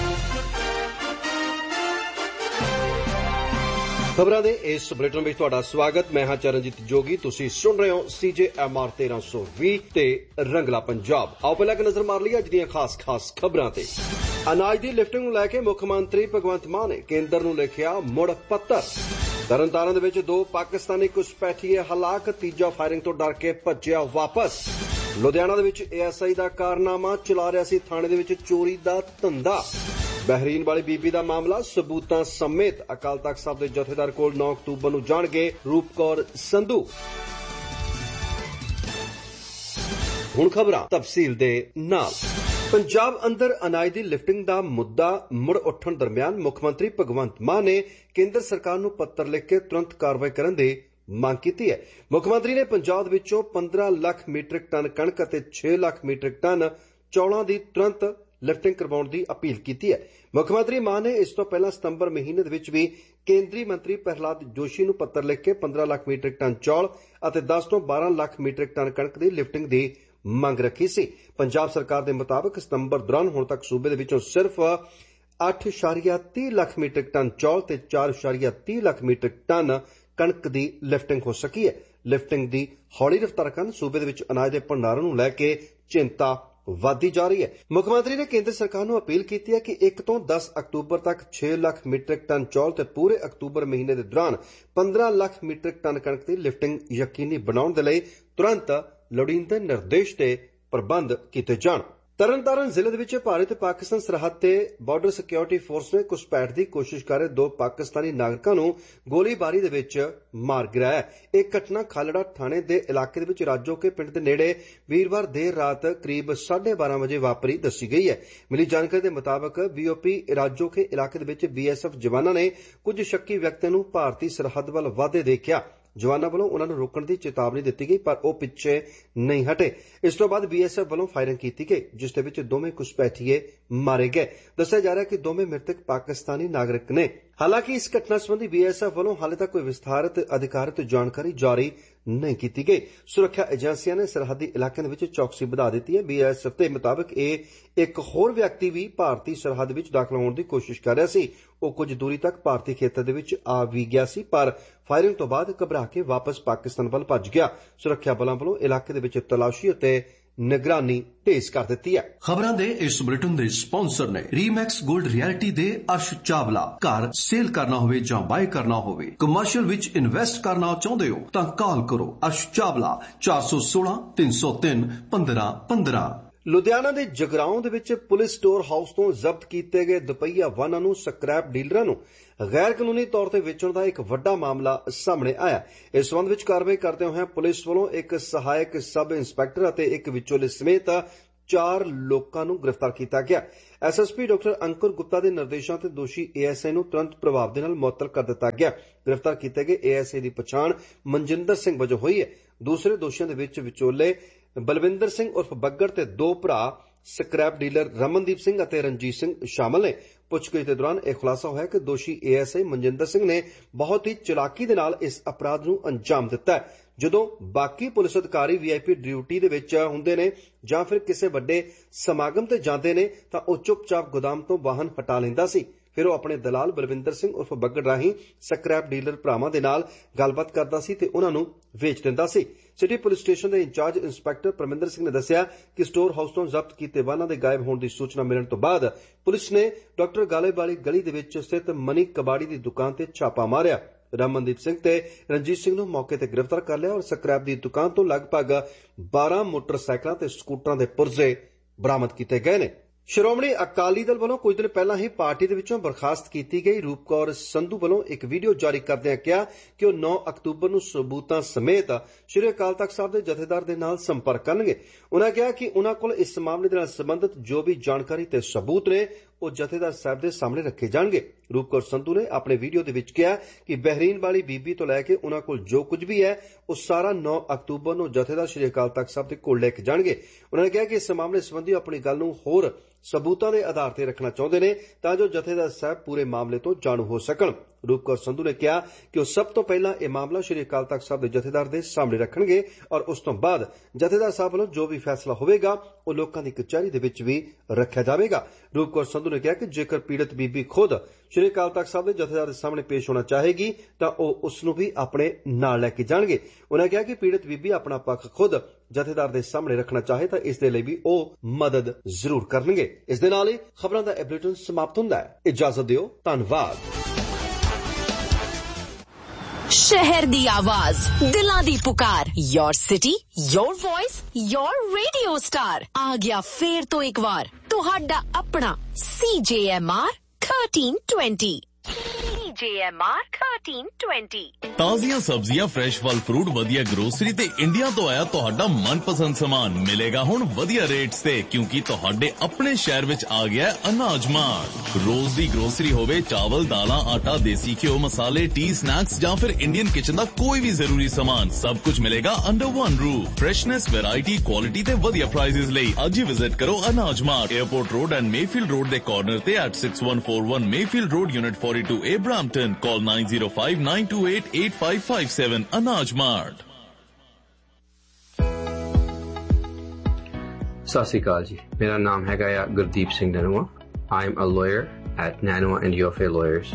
ਖਬਰਾਂ ਦੇ ਇਸ ਬੁਲੇਟਿਨ ਵਿੱਚ ਤੁਹਾਡਾ ਸਵਾਗਤ। ਮੈਂ ਹਾਂ ਚਰਨਜੀਤ ਜੋਗੀ। ਤੁਸੀਂ ਸੁਣ ਰਹੇ ਹੋ ਸੀ ਜੇ ਐਮ ਆਰ ਤੇਰਾਂ ਸੌ ਵੀਹ ਤੇ ਰੰਗਲਾ ਪੰਜਾਬ। ਆਓ ਪਹਿਲਾਂ ਇੱਕ ਨਜ਼ਰ ਮਾਰ ਲਈਏ ਅੱਜ ਦੀਆਂ ਖਾਸ ਖਾਸ ਖਬਰਾਂ ਤੇ। ਅਨਾਜ ਦੀ ਲਿਫਟਿੰਗ ਨੂੰ ਲੈ ਕੇ ਮੁੱਖ ਮੰਤਰੀ ਭਗਵੰਤ ਮਾਨ ਨੇ ਕੇਂਦਰ ਨੂੰ ਲਿਖਿਆ ਮੁੜ ਪੱਤਰ। ਤਰਨਤਾਰਨ ਦੇ ਵਿੱਚ ਦੋ ਪਾਕਿਸਤਾਨੀ ਘੁਸਪੈਠੀਏ ਹਲਾਕ, ਤੀਜਾ ਫਾਇਰਿੰਗ ਤੋਂ ਡਰ ਕੇ ਭੱਜਿਆ ਵਾਪਸ। ਲੁਧਿਆਣਾ ਦੇ ਵਿੱਚ ਏ ਐਸ ਆਈ ਦਾ ਕਾਰਨਾਮਾ, ਚਲਾ ਰਿਹਾ ਸੀ ਥਾਣੇ ਦੇ ਵਿੱਚ ਚੋਰੀ ਦਾ ਧੰਦਾ। ਬਹਿਰੀਨ ਵਾਲੀ ਬੀਬੀ ਦਾ ਮਾਮਲਾ ਸਬੂਤਾਂ ਸਮੇਤ ਅਕਾਲ ਤਖ਼ਤ ਸਾਹਿਬ ਦੇ ਜਥੇਦਾਰ ਕੋਲ ਨੌ ਅਕਤੂਬਰ ਨੂੰ ਜਾਣਗੇ ਰੂਪ ਕੌਰ ਸੰਧੂ। ਹੁਣ ਖਬਰਾਂ ਤਫਸੀਲ ਦੇ ਨਾਲ। ਪੰਜਾਬ ਅੰਦਰ ਅਨਾਜ ਦੀ ਲਿਫਟਿੰਗ ਦਾ ਮੁੱਦਾ ਮੁੜ ਉੱਠਣ ਦਰਮਿਆਨ ਮੁੱਖ ਮੰਤਰੀ ਭਗਵੰਤ ਮਾਨ ਨੇ ਕੇਂਦਰ ਸਰਕਾਰ ਨੂੰ ਪੱਤਰ ਲਿਖ ਕੇ ਤੁਰੰਤ ਕਾਰਵਾਈ ਕਰਨ ਦੀ ਮੰਗ ਕੀਤੀ ਹੈ। ਮੁੱਖ ਮੰਤਰੀ ਨੇ ਪੰਜਾਬ ਵਿੱਚੋਂ ਪੰਦਰਾਂ ਲੱਖ ਮੀਟਰਿਕ ਟਨ ਕਣਕ ਅਤੇ ਛੇ ਲੱਖ ਮੀਟਰਿਕ ਟਨ ਚੌਲਾਂ ਦੀ ਤੁਰੰਤ ਲਿਫਟਿੰਗ ਕਰਵਾਉਣ ਦੀ ਅਪੀਲ ਕੀਤੀ ਹੈ। ਮੁੱਖ ਮੰਤਰੀ ਮਾਨ ਨੇ ਇਸ ਤੋਂ ਪਹਿਲਾਂ ਸਤੰਬਰ ਮਹੀਨੇ ਦੇ ਵਿੱਚ ਵੀ ਕੇਂਦਰੀ ਮੰਤਰੀ ਪ੍ਰਹਲਾਦ ਜੋਸ਼ੀ ਨੂੰ ਪੱਤਰ ਲਿਖ ਕੇ ਪੰਦਰਾਂ ਲੱਖ ਮੀਟਰਿਕ ਟਨ ਚੌਲ ਅਤੇ ਦਸ ਤੋਂ ਬਾਰਾਂ ਲੱਖ ਮੀਟਰਿਕ ਟਨ ਕਣਕ ਦੀ ਲਿਫਟਿੰਗ ਦੀ ਮੰਗ ਰੱਖੀ ਸੀ। ਪੰਜਾਬ ਸਰਕਾਰ ਦੇ ਮੁਤਾਬਕ ਸਤੰਬਰ ਦੌਰਾਨ ਹੁਣ ਤੱਕ ਸੂਬੇ ਦੇ ਵਿੱਚੋਂ ਸਿਰਫ ਅੱਠ ਦਸ਼ਮਲਵ ਤਿੰਨ ਲੱਖ ਮੀਟਰਿਕ ਟਨ ਚੌਲ ਤੇ ਚਾਰ ਦਸ਼ਮਲਵ ਤਿੰਨ ਲੱਖ ਮੀਟਰਿਕ ਟਨ ਕਣਕ ਦੀ ਲਿਫਟਿੰਗ ਹੋ ਸਕੀ ਹੈ। ਲਿਫਟਿੰਗ ਦੀ ਹੌਲੀ ਰਫ਼ਤਾਰ ਕਾਰਨ ਸੂਬੇ ਦੇ ਵਿੱਚ ਅਨਾਜ ਦੇ ਭੰਡਾਰਨ ਨੂੰ ਲੈ ਕੇ ਚਿੰਤਾ ਵਧਦੀ ਜਾ ਰਹੀ ਹੈ। ਮੁੱਖ ਮੰਤਰੀ ਨੇ ਕੇਂਦਰ ਸਰਕਾਰ ਨੂੰ ਅਪੀਲ ਕੀਤੀ ਹੈ ਕਿ ਇੱਕ ਤੋਂ ਦਸ ਅਕਤੂਬਰ ਤੱਕ ਛੇ ਲੱਖ ਮੀਟਰਿਕ ਟਨ ਚੌਲ ਤੇ ਪੂਰੇ ਅਕਤੂਬਰ ਮਹੀਨੇ ਦੇ ਦੌਰਾਨ ਪੰਦਰਾਂ ਲੱਖ ਮੀਟਰਿਕ ਟਨ ਕਣਕ ਦੀ ਲਿਫਟਿੰਗ ਯਕੀਨੀ ਬਣਾਉਣ ਦੇ ਲਈ ਤੁਰੰਤ ਲੋੜੀਂਦੇ ਨਿਰਦੇਸ਼ ਤੇ ਪ੍ਰਬੰਧ ਕੀਤੇ ਜਾਣ। ਤਰਨਤਾਰਨ ਜ਼ਿਲ੍ਹੇ ਦੇ ਵਿੱਚ ਭਾਰਤ ਤੇ ਪਾਕਿਸਤਾਨ ਸਰਹੱਦ ਤੇ ਬਾਰਡਰ ਸਿਕਿਉਰਿਟੀ ਫੋਰਸ ਨੇ ਘੁਸਪੈਠ ਦੀ ਕੋਸ਼ਿਸ਼ ਕਰ ਰਹੇ ਦੋ ਪਾਕਿਸਤਾਨੀ ਨਾਗਰਿਕਾਂ ਨੂੰ ਗੋਲੀਬਾਰੀ ਦੇ ਵਿੱਚ ਮਾਰ ਗਿਰਾਇਆ। ਇਹ ਘਟਨਾ ਖਾਲੜਾ ਥਾਣੇ ਦੇ ਇਲਾਕੇ ਦੇ ਵਿੱਚ ਰਾਜੋਕੇ ਪਿੰਡ ਦੇ ਨੇੜੇ ਵੀਰਵਾਰ ਦੇਰ ਰਾਤ ਕਰੀਬ ਸਾਢੇ ਬਾਰਾਂ ਵਜੇ ਵਾਪਰੀ ਦੱਸੀ ਗਈ ਹੈ। ਮਿਲੀ ਜਾਣਕਾਰੀ ਦੇ ਮੁਤਾਬਕ ਵੀਓਪੀ ਰਾਜੋਕੇ ਇਲਾਕੇ ਦੇ ਵਿੱਚ ਬੀ ਐਸ ਐਫ ਜਵਾਨਾਂ ਨੇ ਕੁਝ ਸ਼ੱਕੀ ਵਿਅਕਤੀਆਂ ਨੂੰ ਭਾਰਤੀ ਸਰਹੱਦ ਵੱਲ ਵਧਦੇ ਦੇਖਿਆ। ਜਵਾਨਾਂ ਵੱਲੋਂ ਉਨ੍ਹਾਂ ਨੂੰ ਰੋਕਣ ਦੀ ਚੇਤਾਵਨੀ ਦਿੱਤੀ ਗਈ ਪਰ ਉਹ ਪਿੱਛੇ ਨਹੀਂ ਹਟੇ। ਇਸ ਤੋਂ ਬਾਅਦ ਬੀ ਐਸ ਐਫ ਵੱਲੋਂ ਫਾਇਰਿੰਗ ਕੀਤੀ ਗਈ ਜਿਸ ਦੇ ਵਿੱਚ ਦੋਵੇਂ ਘੁਸਪੈਠੀਏ ਮਾਰੇ ਗਏ। ਦੱਸਿਆ ਜਾ ਰਿਹਾ ਕਿ ਦੋਵੇਂ ਮ੍ਰਿਤਕ ਪਾਕਿਸਤਾਨੀ ਨਾਗਰਿਕ ਨੇ। ਹਾਲਾਂਕਿ ਇਸ ਘਟਨਾ ਸੰਬੰਧੀ ਬੀ ਐਸ ਐਫ ਵੱਲੋਂ ਹਾਲੇ ਤੱਕ ਕੋਈ ਵਿਸਥਾਰਤ ਅਧਿਕਾਰਤ ਜਾਣਕਾਰੀ ਜਾਰੀ ਨਹੀਂ ਕੀਤੀ ਗਈ। ਸੁਰੱਖਿਆ ਏਜੰਸੀਆਂ ਨੇ ਸਰਹੱਦੀ ਇਲਾਕਿਆਂ ਦੇ ਵਿੱਚ ਚੌਕਸੀ ਵਧਾ ਦਿੱਤੀ ਹੈ। ਬੀ ਐਸ ਐਫ ਦੇ ਮੁਤਾਬਕ ਇਹ ਇੱਕ ਹੋਰ ਵਿਅਕਤੀ ਵੀ ਭਾਰਤੀ ਸਰਹੱਦ ਵਿੱਚ ਦਾਖਲ ਹੋਣ ਦੀ ਕੋਸ਼ਿਸ਼ ਕਰ ਰਿਹਾ ਸੀ। ਉਹ ਕੁਝ ਦੂਰੀ ਤੱਕ ਭਾਰਤੀ ਖੇਤਰ ਦੇ ਵਿੱਚ ਆ ਵੀ ਗਿਆ ਸੀ ਪਰ ਫਾਇਰਿੰਗ ਤੋਂ ਬਾਅਦ ਘਬਰਾ ਕੇ ਵਾਪਸ ਪਾਕਿਸਤਾਨ ਵੱਲ ਭੱਜ ਗਿਆ। ਸੁਰੱਖਿਆ ਬਲਾਂ ਵੱਲੋਂ ਇਲਾਕੇ ਦੇ ਵਿੱਚ ਤਲਾਸ਼ੀ ਅਤੇ ਨਿਗਰਾਨੀ ਤੇਜ਼ ਕਰ ਦਿੱਤੀ ਹੈ। ਖਬਰਾਂ ਦੇ ਇਸ ਬੁਲੇਟਿਨ ਦੇ ਸਪਾਂਸਰ ਨੇ ਰੀਮੈਕਸ ਗੋਲਡ ਰਿਐਲਿਟੀ ਦੇ ਅਰਸ਼ ਚਾਵਲਾ। ਘਰ ਸੇਲ ਕਰਨਾ ਹੋਵੇ ਜਾਂ ਬਾਏ ਕਰਨਾ ਹੋਵੇ, ਕਮਰਸ਼ੀਅਲ ਵਿੱਚ ਇਨਵੈਸਟ ਕਰਨਾ ਚਾਹੁੰਦੇ ਹੋ ਤਾਂ ਕਾਲ ਕਰੋ ਅਰਸ਼ ਚਾਵਲਾ ਚਾਰ ਸੌ ਸੋਲਾਂ ਤਿੰਨ ਸੌ ਤਿੰਨ ਪੰਦਰਾਂ ਪੰਦਰਾਂ। ਲੁਧਿਆਣਾ ਦੇ ਜਗਰਾਉਂ ਦੇ ਵਿੱਚ ਪੁਲਿਸ ਸਟੋਰ ਹਾਊਸ ਤੋਂ ਜ਼ਬਤ ਕੀਤੇ ਗਏ ਦੁਪਹੀਆ ਵਾਹਨਾਂ ਨੂੰ ਸਕ੍ਰੈਪ ਡੀਲਰਾਂ ਨੂੰ ਗੈਰ ਕਾਨੂੰਨੀ ਤੌਰ ਤੇ ਵੇਚਣ ਦਾ ਇੱਕ ਵੱਡਾ ਮਾਮਲਾ ਸਾਹਮਣੇ ਆਇਆ। ਇਸ ਸੰਬੰਧ ਵਿੱਚ ਕਾਰਵਾਈ ਕਰਦੇ ਹੋਏ ਪੁਲਿਸ ਵੱਲੋਂ ਇੱਕ ਸਹਾਇਕ ਸਬ ਇੰਸਪੈਕਟਰ ਅਤੇ ਇੱਕ ਵਿਚੋਲੇ ਸਮੇਤ ਚਾਰ ਲੋਕਾਂ ਨੂੰ ਗ੍ਰਿਫਤਾਰ ਕੀਤਾ ਗਿਆ। ਐਸ ਐਸ ਪੀ ਡਾਕਟਰ ਅੰਕੁਰ ਗੁਪਤਾ ਦੇ ਨਿਰਦੇਸ਼ਾਂ ਤੇ ਦੋਸ਼ੀ ਏ ਐਸ ਆਈ ਨੂੰ ਤੁਰੰਤ ਪ੍ਰਭਾਵ ਦੇ ਨਾਲ ਮੁਅੱਤਲ ਕਰ ਦਿੱਤਾ ਗਿਆ। ਗ੍ਰਿਫਤਾਰ ਕੀਤੇ ਗਏ ਏ ਐਸ ਆਈ ਦੀ ਪਛਾਣ ਮਨਜਿੰਦਰ ਸਿੰਘ ਵਜੋਂ ਹੋਈ ਹੈ। ਦੂਸਰੇ ਦੋਸ਼ੀਆਂ ਦੇ ਵਿੱਚ ਵਿਚੋਲੇ ਬਲਵਿੰਦਰ ਸਿੰਘ ਉਰਫ ਬੱਗੜ ਤੇ ਦੋ ਭਰਾ ਸਕ੍ਰੈਪ ਡੀਲਰ ਰਮਨਦੀਪ ਸਿੰਘ ਅਤੇ ਰਣਜੀਤ ਸਿੰਘ ਸ਼ਾਮਲ ਨੇ। ਪੁੱਛਗਿੱਛ ਦੇ ਦੌਰਾਨ ਇਹ ਖੁਲਾਸਾ ਹੋਇਆ ਕਿ ਦੋਸ਼ੀ A S I Manjinder Singh ਨੇ ਬਹੁਤ ਹੀ ਚਲਾਕੀ ਦੇ ਨਾਲ ਇਸ ਅਪਰਾਧ ਨੂੰ ਅੰਜਾਮ ਦਿੱਤਾ ਹੈ। ਜਦੋਂ ਬਾਕੀ ਪੁਲਿਸ ਅਧਿਕਾਰੀ ਵੀ ਆਈ ਪੀ ਡਿਊਟੀ ਦੇ ਵਿੱਚ ਹੁੰਦੇ ਨੇ ਜਾਂ ਫਿਰ ਕਿਸੇ ਵੱਡੇ ਸਮਾਗਮ ਤੇ ਜਾਂਦੇ ਨੇ ਤਾਂ ਉਹ ਚੁੱਪਚਾਪ ਗੋਦਾਮ ਤੋਂ ਵਾਹਨ ਹਟਾ ਲੈਂਦਾ ਸੀ। ਫਿਰ ਉਹ ਆਪਣੇ ਦਲਾਲ ਬਲਵਿੰਦਰ ਸਿੰਘ ਉਰਫ ਬੱਗੜ ਰਾਹੀਂ ਸਕ੍ਰੈਪ ਡੀਲਰ ਭਰਾਵਾਂ ਦੇ ਨਾਲ ਗੱਲਬਾਤ ਕਰਦਾ ਸੀ ਤੇ ਉਹਨਾਂ ਨੂੰ ਵੇਚ ਦਿੰਦਾ ਸੀ। ਸਿਟੀ ਪੁਲਿਸ ਸਟੇਸ਼ਨ ਦੇ ਇੰਚਾਰਜ ਇੰਸਪੈਕਟਰ ਪਰਮਿੰਦਰ ਸਿੰਘ ਨੇ ਦੱਸਿਆ ਕਿ ਸਟੋਰ ਹਾਊਸ ਤੋਂ ਜ਼ਬਤ ਕੀਤੇ ਵਾਹਨਾਂ ਦੇ ਗਾਇਬ ਹੋਣ ਦੀ ਸੂਚਨਾ ਮਿਲਣ ਤੋਂ ਬਾਅਦ ਪੁਲਿਸ ਨੇ ਡਾਕਟਰ ਗਾਲੇ ਵਾਲੀ ਗਲੀ ਦੇ ਵਿੱਚ ਸਥਿਤ ਮਨੀ ਕਬਾੜੀ ਦੀ ਦੁਕਾਨ ਤੇ ਛਾਪਾ ਮਾਰਿਆ। ਰਮਨਦੀਪ ਸਿੰਘ ਤੇ ਰਣਜੀਤ ਸਿੰਘ ਨੂੰ ਮੌਕੇ ਤੇ ਗ੍ਰਿਫਤਾਰ ਕਰ ਲਿਆ ਔਰ ਸਕ੍ਰੈਪ ਦੀ ਦੁਕਾਨ ਤੋਂ ਲਗਭਗ ਬਾਰਾਂ ਮੋਟਰਸਾਈਕਲਾਂ ਤੇ ਸਕੂਟਰਾਂ ਦੇ ਪੁਰਜ਼ੇ ਬਰਾਮਦ ਕੀਤੇ ਗਏ ਨੇ। ਸ਼੍ਰੋਮਣੀ ਅਕਾਲੀ ਦਲ ਵੱਲੋਂ ਕੁਝ ਦਿਨ ਪਹਿਲਾਂ ਹੀ ਪਾਰਟੀ ਦੇ ਵਿੱਚੋਂ ਬਰਖਾਸਤ ਕੀਤੀ ਗਈ ਰੂਪ ਕੌਰ ਸੰਧੂ ਵੱਲੋਂ ਇੱਕ ਵੀਡੀਓ ਜਾਰੀ ਕਰਦਿਆਂ ਕਿਹਾ ਕਿ ਉਹ ਨੌ ਅਕਤੂਬਰ ਨੂੰ ਸਬੂਤਾਂ ਸਮੇਤ ਸ਼੍ਰੀ ਅਕਾਲ ਤਖ਼ਤ ਸਾਹਿਬ ਦੇ ਜਥੇਦਾਰ ਦੇ ਨਾਲ ਸੰਪਰਕ ਕਰਨਗੇ। ਉਨ੍ਹਾਂ ਕਿਹਾ ਕਿ ਉਨ੍ਹਾਂ ਕੋਲ ਇਸ ਮਾਮਲੇ ਦੇ ਨਾਲ ਸੰਬੰਧਿਤ ਜੋ ਵੀ ਜਾਣਕਾਰੀ ਤੇ ਸਬੂਤ ਨੇ ਉਹ ਜਥੇਦਾਰ ਸਾਹਿਬ ਦੇ ਸਾਹਮਣੇ ਰੱਖੇ ਜਾਣਗੇ। ਰੂਪ ਕੌਰ ਸੰਧੂ ਨੇ ਆਪਣੇ ਵੀਡੀਓ ਦੇ ਵਿੱਚ ਕਿਹਾ ਕਿ ਬਹਿਰੀਨ ਵਾਲੀ ਬੀਬੀ ਤੋਂ ਲੈ ਕੇ ਉਹਨਾਂ ਕੋਲ ਜੋ ਕੁਝ ਵੀ ਹੈ ਉਹ ਸਾਰਾ ਨੌ ਅਕਤੂਬਰ ਨੂੰ ਜਥੇਦਾਰ ਸ੍ਰੀ ਅਕਾਲ ਤਖਤ ਸਾਹਿਬ ਦੇ ਕੋਲ ਲੈ ਕੇ ਜਾਣਗੇ। ਉਹਨਾਂ ਨੇ ਕਿਹਾ ਕਿ ਇਸ ਮਾਮਲੇ ਸੰਬੰਧੀ ਆਪਣੀ ਗੱਲ ਨੂੰ ਹੋਰ ਸਬੂਤਾਂ ਦੇ ਆਧਾਰ ਤੇ ਰੱਖਣਾ ਚਾਹੁੰਦੇ ਨੇ ਤਾਂ ਜੋ ਜਥੇਦਾਰ ਸਾਹਿਬ ਪੂਰੇ ਮਾਮਲੇ ਤੋਂ ਜਾਣੂ ਹੋ ਸਕਣ। ਰੂਪ ਕੌਰ ਸੰਧੂ ਨੇ ਕਿਹਾ ਕਿ ਉਹ ਸਭ ਤੋਂ ਪਹਿਲਾਂ ਇਹ ਮਾਮਲਾ ਸ੍ਰੀ ਅਕਾਲ ਤਖਤ ਸਾਹਿਬ ਦੇ ਜਥੇਦਾਰ ਦੇ ਸਾਹਮਣੇ ਰੱਖਣਗੇ ਔਰ ਉਸ ਤੋਂ ਬਾਅਦ ਜਥੇਦਾਰ ਸਾਹਿਬ ਵੱਲੋਂ ਜੋ ਵੀ ਫੈਸਲਾ ਹੋਵੇਗਾ ਉਹ ਲੋਕਾਂ ਦੀ ਕਚਹਿਰੀ ਦੇ ਵਿੱਚ ਵੀ ਰੱਖਿਆ ਜਾਵੇਗਾ। ਰੂਪ ਕੌਰ ਸੰਧੂ ਨੇ ਕਿਹਾ ਕਿ ਜੇਕਰ ਪੀੜਤ ਬੀਬੀ ਖੁਦ ਸ੍ਰੀ ਅਕਾਲ ਤਖਤ ਸਾਹਿਬ ਦੇ ਜਥੇਦਾਰ ਦੇ ਸਾਹਮਣੇ ਪੇਸ਼ ਹੋਣਾ ਚਾਹੇਗੀ ਤਾਂ ਉਹ ਉਸ ਨੂੰ ਵੀ ਆਪਣੇ ਨਾਲ ਲੈ ਕੇ ਜਾਣਗੇ। ਉਹਨਾਂ ਕਿਹਾ ਕਿ ਪੀੜਤ ਬੀਬੀ ਆਪਣਾ ਪੱਖ ਖੁਦ ਜਥੇਦਾਰ ਦੇ ਸਾਹਮਣੇ ਰੱਖਣਾ ਚਾਹੇ ਤਾਂ ਇਸ ਦੇ ਲਈ ਵੀ ਉਹ ਮਦਦ ਜ਼ਰੂਰ ਕਰਨਗੇ। ਇਸ ਦੇ ਨਾਲ ਹੀ ਖਬਰਾਂ ਦਾ ਇਹ ਬੁਲੇਟਿਨ ਸਮਾਪਤ ਹੁੰਦਾ ਹੈ। ਇਜਾਜ਼ਤ ਦਿਓ। ਧੰਨਵਾਦ। शहर दी आवाज, दिलां दी पुकार, your city, your voice, your radio star. आ गया फेर तो एक बार तुहाडा अपना सी जे एम आर थर्टीन ट्वेंटी। सी जे एम आर थर्टीन ट्वेंटी। ताजियां सब्जियां, फ्रेश फल फ्रूट, वधिया ग्रोसरी ते इंडिया तो आया तुहाडा मनपसंद सामान मिलेगा हुण वधिया रेट्स ते, क्योंकि तुहाडे अपने शहर विच आ गया है अनाज मार्ट। रोज दी ग्रोसरी होवे, चावल, दालां, आटा, देसी घ्यो, मसाले, टी, स्नैक्स जां फिर इंडियन किचन दा कोई भी जरूरी सामान, सब कुछ मिलेगा under one roof. Freshness, variety, quality ते वधिया प्राइसेस लई अज ही विजिट करो अनाज mart, airport road and Mayfield road they corner ते eight six one four one Mayfield road, unit forty two ए, Brampton। Call nine zero five nine two eight eight five five seven। Anaj Mart। ਸਤਿ ਸ਼੍ਰੀ ਅਕਾਲ ਜੀ, ਮੇਰਾ ਨਾਮ ਹੈਗਾ ਆ Gurdeep Singh ਨਨੂਆ। I am a lawyer at Nanua and Yofe Lawyers.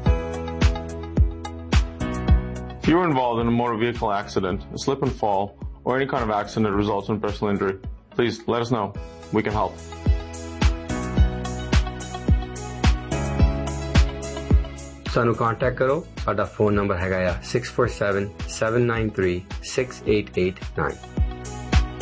If you were involved in a motor vehicle accident, a slip and fall, or any kind of accident that results in personal injury, please let us know. We can help. ਸਾਨੂੰ contact ਕਰੋ। ਸਾਡਾ phone number ਹੈਗਾ ਆ six four seven seven nine three six eight eight nine।